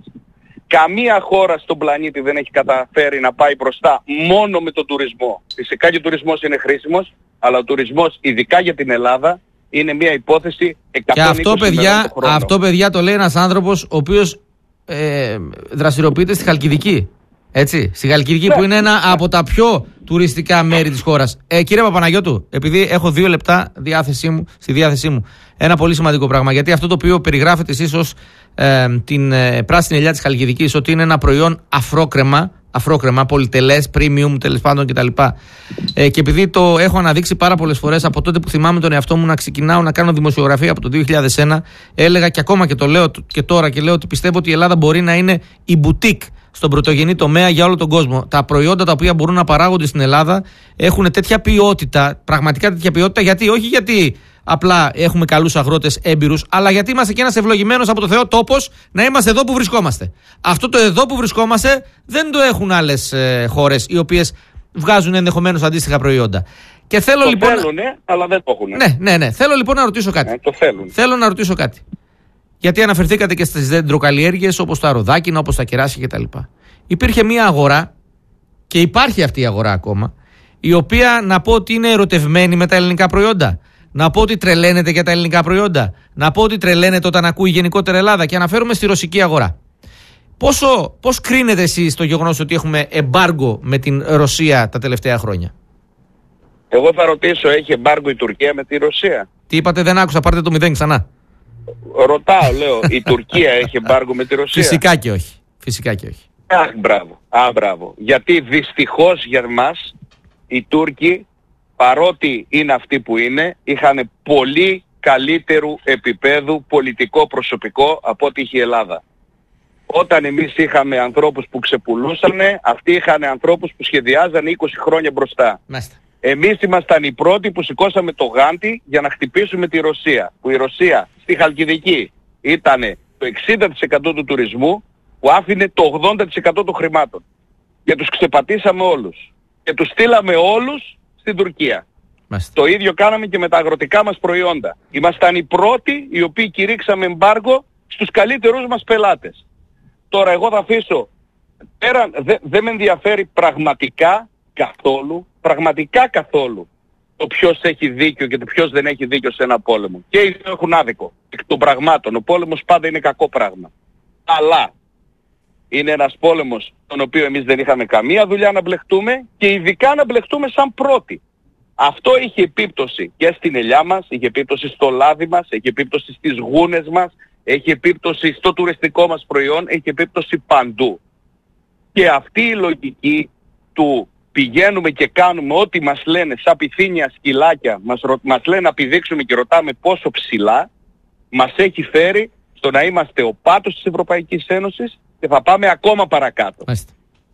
I: Καμία χώρα στον πλανήτη δεν έχει καταφέρει να πάει μπροστά μόνο με τον τουρισμό. Φυσικά και ο τουρισμός είναι χρήσιμος, αλλά ο τουρισμός ειδικά για την Ελλάδα είναι μια υπόθεση εκατόν είκοσι
B: και αυτό, παιδιά, αυτό παιδιά το λέει ένας άνθρωπος ο οποίος ε, δραστηριοποιείται στη Χαλκιδική. Έτσι, στη Χαλκιδική, ναι, που είναι ένα ναι. από τα πιο τουριστικά μέρη της χώρας. Ε, κύριε Παπαναγιώτου, επειδή έχω δύο λεπτά διάθεσή μου, στη διάθεσή μου, ένα πολύ σημαντικό πράγμα. Γιατί αυτό το οποίο περιγράφετε εσείς ως ε, την ε, πράσινη ελιά της Χαλκιδικής, ότι είναι ένα προϊόν αφρόκρεμα, αφρόκρεμα, πολυτελές, premium τέλος πάντων κτλ. Ε, και επειδή το έχω αναδείξει πάρα πολλές φορές από τότε που θυμάμαι τον εαυτό μου να ξεκινάω να κάνω δημοσιογραφία από το δύο χιλιάδες ένα, έλεγα και ακόμα και το λέω και τώρα και λέω ότι πιστεύω ότι η Ελλάδα μπορεί να είναι η μπουτίκ στον πρωτογενή τομέα για όλο τον κόσμο. Τα προϊόντα τα οποία μπορούν να παράγονται στην Ελλάδα έχουν τέτοια ποιότητα, πραγματικά τέτοια ποιότητα, γιατί όχι γιατί απλά έχουμε καλούς αγρότες έμπειρους, αλλά γιατί είμαστε και ένας ευλογημένος από το Θεό τόπος να είμαστε εδώ που βρισκόμαστε. Αυτό το εδώ που βρισκόμαστε δεν το έχουν άλλες ε, χώρες οι οποίες βγάζουν ενδεχομένως αντίστοιχα προϊόντα. Και θέλω
I: το
B: λοιπόν.
I: Θέλουν, αλλά δεν το έχουν.
B: Ναι, ναι, ναι. Θέλω λοιπόν να ρωτήσω κάτι.
I: Ναι, το θέλουν.
B: Θέλω να ρωτήσω κάτι. Γιατί αναφερθήκατε και στις δέντροκαλλιέργειες όπως τα ροδάκινα, όπως τα κεράσια κτλ. Υπήρχε μια αγορά, και υπάρχει αυτή η αγορά ακόμα, η οποία να πω ότι είναι ερωτευμένη με τα ελληνικά προϊόντα. Να πω ότι τρελαίνεται για τα ελληνικά προϊόντα. Να πω ότι τρελαίνεται όταν ακούει γενικότερα Ελλάδα. Και αναφέρομαι στη ρωσική αγορά. Πόσο, πώς κρίνετε εσείς το γεγονός ότι έχουμε εμπάργκο με την Ρωσία τα τελευταία χρόνια?
I: Εγώ θα ρωτήσω, έχει εμπάργκο η Τουρκία με τη Ρωσία?
B: Τι είπατε, δεν άκουσα, πάρτε το μηδέν ξανά.
I: Ρωτάω, λέω, η Τουρκία έχει εμπάργκο με τη Ρωσία?
B: Φυσικά και όχι. Φυσικά και όχι.
I: Αχ, μπράβο. Α, μπράβο. Γιατί δυστυχώς για μας οι Τούρκοι, παρότι είναι αυτοί που είναι, είχαν πολύ καλύτερου επίπεδου πολιτικό προσωπικό από ό,τι είχε η Ελλάδα. Όταν εμείς είχαμε ανθρώπους που ξεπουλούσανε, αυτοί είχαν ανθρώπους που σχεδιάζανε είκοσι χρόνια μπροστά.
B: Μάλιστα.
I: Εμείς ήμασταν οι πρώτοι που σηκώσαμε το γάντι για να χτυπήσουμε τη Ρωσία. Που η Ρωσία στη Χαλκιδική ήταν το εξήντα τοις εκατό του τουρισμού, που άφηνε το ογδόντα τοις εκατό των χρημάτων. Και τους ξεπατήσαμε όλους. Και τους στείλαμε όλους στην Τουρκία.
B: Μάλιστα.
I: Το ίδιο κάναμε και με τα αγροτικά μας προϊόντα. Ήμασταν οι πρώτοι οι οποίοι κηρύξαμε εμπάργο στους καλύτερους μας πελάτες. Τώρα εγώ θα αφήσω, πέρα, δεν δε με ενδιαφέρει πραγματικά καθόλου, πραγματικά καθόλου, το ποιος έχει δίκιο και το ποιος δεν έχει δίκιο σε ένα πόλεμο. Και οι δύο έχουν άδικο. Εκ των πραγμάτων. Ο πόλεμος πάντα είναι κακό πράγμα. Αλλά είναι ένας πόλεμος τον οποίο εμείς δεν είχαμε καμία δουλειά να μπλεχτούμε και ειδικά να μπλεχτούμε σαν πρώτοι. Αυτό είχε επίπτωση και στην ελιά μας, είχε επίπτωση στο λάδι μας, είχε επίπτωση στις γούνες μας, έχει επίπτωση στο τουριστικό μας προϊόν, έχει επίπτωση παντού. Και αυτή η λογική του πηγαίνουμε και κάνουμε ό,τι μας λένε σαν πυθύνια σκυλάκια, μας, μας λένε να πηδήξουμε και ρωτάμε πόσο ψηλά, μας έχει φέρει στο να είμαστε ο πάτος της Ευρωπαϊκής Ένωσης και θα πάμε ακόμα παρακάτω.
B: Μάλιστα.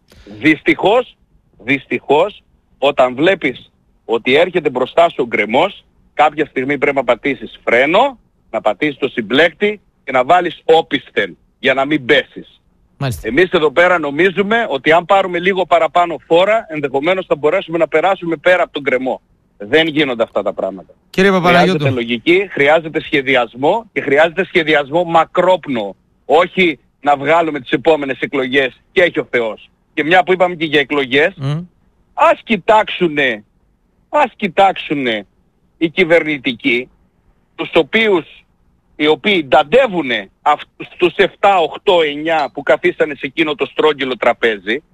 I: Δυστυχώς, δυστυχώς, όταν βλέπεις ότι έρχεται μπροστά σου ο γκρεμός, κάποια στιγμή πρέπει να πατήσεις φρένο, να πατήσεις το συμπλέκτη και να βάλεις όπισθεν για να μην πέσεις.
B: Μάλιστα.
I: Εμείς εδώ πέρα νομίζουμε ότι αν πάρουμε λίγο παραπάνω φόρα, ενδεχομένως θα μπορέσουμε να περάσουμε πέρα από τον γκρεμό. Δεν γίνονται αυτά τα πράγματα.
B: Κύριε Παπαναγιώτου,
I: χρειάζεται λογική, χρειάζεται σχεδιασμό και χρειάζεται σχεδιασμό μακρόπνο. Όχι να βγάλουμε τις επόμενες εκλογές και έχει ο Θεός. Και μια που είπαμε και για εκλογές, mm. ας κοιτάξουνε, ας κοιτάξουνε οι κυβερνητικοί, τους οποίους οι οποίοι νταντεύουνε αυτούς τους επτά, οκτώ, εννιά που καθίσανε σε εκείνο το στρόγγυλο τραπέζι,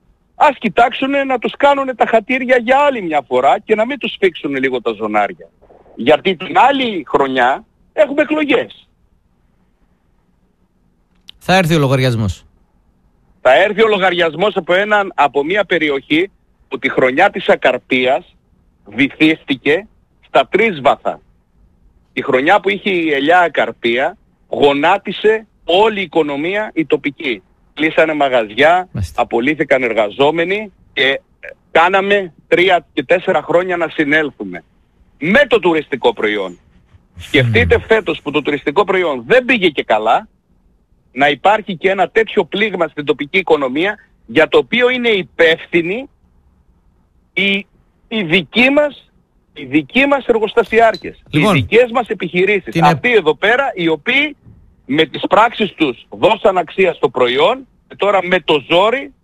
I: ας κοιτάξουνε να τους κάνουνε τα χατήρια για άλλη μια φορά και να μην τους φίξουνε λίγο τα ζωνάρια. Γιατί την άλλη χρονιά έχουμε εκλογές.
B: Θα έρθει ο λογαριασμός.
I: Θα έρθει ο λογαριασμός από, έναν, από μια περιοχή που τη χρονιά της Ακαρπίας βυθίστηκε στα τρίσβαθα. Η χρονιά που είχε η ελιά Ακαρπία γονάτισε όλη η οικονομία η τοπική. Κλείσανε μαγαζιά, Μάλιστα. απολύθηκαν εργαζόμενοι και κάναμε τρία και τέσσερα χρόνια να συνέλθουμε. Με το τουριστικό προϊόν. Σκεφτείτε φέτος που το τουριστικό προϊόν δεν πήγε και καλά, να υπάρχει και ένα τέτοιο πλήγμα στην τοπική οικονομία για το οποίο είναι υπεύθυνοι οι, οι δικοί μας οι δικοί μας εργοστασιάρχες, λοιπόν, οι δικές μας επιχειρήσεις. Την... Αυτοί εδώ πέρα οι οποίοι με τις πράξεις τους δώσαν αξία στο προϊόν και τώρα με το ζόρι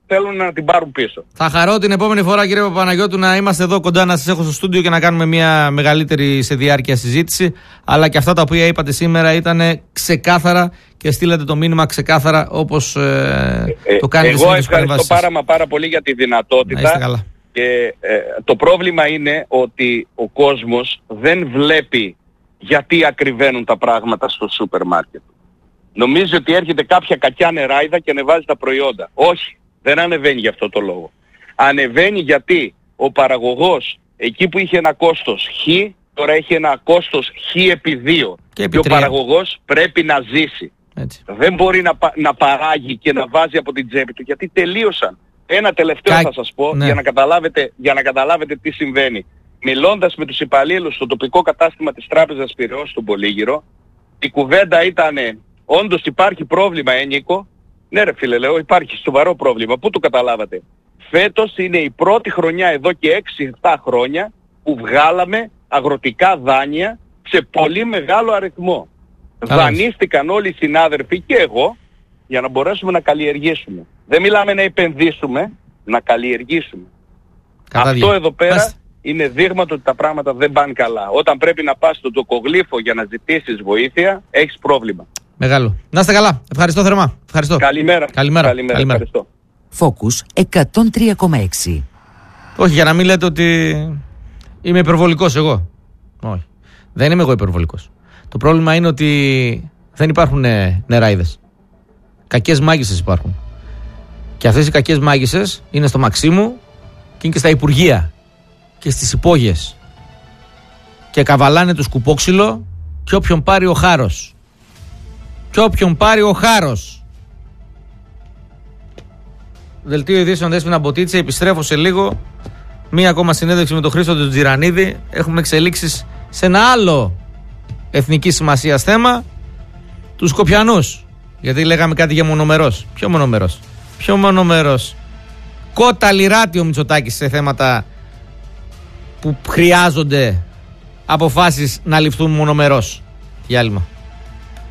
I: θέλουν να την πάρουν πίσω.
B: Θα χαρώ την επόμενη φορά, κύριε Παπαναγιώτου, να είμαστε εδώ κοντά, να σας έχω στο στούντιο και να κάνουμε μια μεγαλύτερη σε διάρκεια συζήτηση. Αλλά και αυτά τα οποία είπατε σήμερα ήταν ξεκάθαρα και στείλατε το μήνυμα ξεκάθαρα, όπως ε, ε, το κάνετε
I: εγώ
B: συνήθως.
I: Εγώ ευχαριστώ πάρα, μα πάρα πολύ για τη δυνατότητα. Και ε, το πρόβλημα είναι ότι ο κόσμος δεν βλέπει γιατί ακριβένουν τα πράγματα στο σούπερ μάρκετ. Νομίζει ότι έρχεται κάποια κακιά νεράιδα και ανεβάζει τα προϊόντα. Όχι, δεν ανεβαίνει για αυτό το λόγο. Ανεβαίνει γιατί ο παραγωγός εκεί που είχε ένα κόστος χ, τώρα έχει ένα κόστος χ επί δύο. Και, και ο παραγωγός πρέπει να ζήσει. Έτσι. Δεν μπορεί να, να παράγει και να βάζει από την τσέπη του, γιατί τελείωσαν. Ένα τελευταίο Κα... θα σας πω, ναι. για, να καταλάβετε, για να καταλάβετε τι συμβαίνει. Μιλώντας με τους υπαλλήλους στο τοπικό κατάστημα της Τράπεζας Πειραιώς στον Πολύγυρο, η κουβέντα ήταν, όντως υπάρχει πρόβλημα, ε, Νίκο? Ναι ρε φίλε, λέω, υπάρχει σοβαρό πρόβλημα. Πού το καταλάβατε? Φέτος είναι η πρώτη χρονιά εδώ και έξι επτά χρόνια που βγάλαμε αγροτικά δάνεια σε πολύ μεγάλο αριθμό. Καλώς. Δανείστηκαν όλοι οι συνάδελφοι και εγώ για να μπορέσουμε να καλλιεργήσουμε. Δεν μιλάμε να επενδύσουμε, να καλλιεργήσουμε. Κατά Αυτό εδώ πέρα Άστε. είναι δείγμα ότι τα πράγματα δεν πάνε καλά. Όταν πρέπει να πας στον τοκογλύφο για να ζητήσεις βοήθεια, έχεις πρόβλημα.
B: Μεγάλο. Να είστε καλά. Ευχαριστώ θερμά. Ευχαριστώ.
I: Καλημέρα.
B: Καλημέρα.
I: Καλημέρα. Καλημέρα. Ευχαριστώ.
C: Focus εκατόν τρία κόμμα έξι.
B: Όχι, για να μην λέτε ότι είμαι υπερβολικός εγώ. Όχι. Δεν είμαι εγώ υπερβολικός. Το πρόβλημα είναι ότι δεν υπάρχουν νεράιδες. Κακές μάγισσες υπάρχουν. Και αυτές οι κακές μάγισσες είναι στο Μαξίμου και είναι και στα Υπουργεία και στις υπόγειες. Και καβαλάνε το σκουπόξυλο και όποιον πάρει ο χάρος. Και όποιον πάρει ο χάρος. Δελτίο ειδήσεων Δέσποινα Μποτίτσε. Επιστρέφω σε λίγο. Μία ακόμα συνέντευξη με τον Χρήστο του Τζιρανίδη. Έχουμε εξελίξεις σε ένα άλλο εθνική σημασίας θέμα. Τους Σκοπιανούς. Γιατί λέγαμε κάτι για μονομερός. Ποιο μονομερός? Ποιο μονομερός? Κότα λιράτη ο Μητσοτάκης σε θέματα που χρειάζονται αποφάσεις να ληφθούν μονομερός. Διάλειμμα.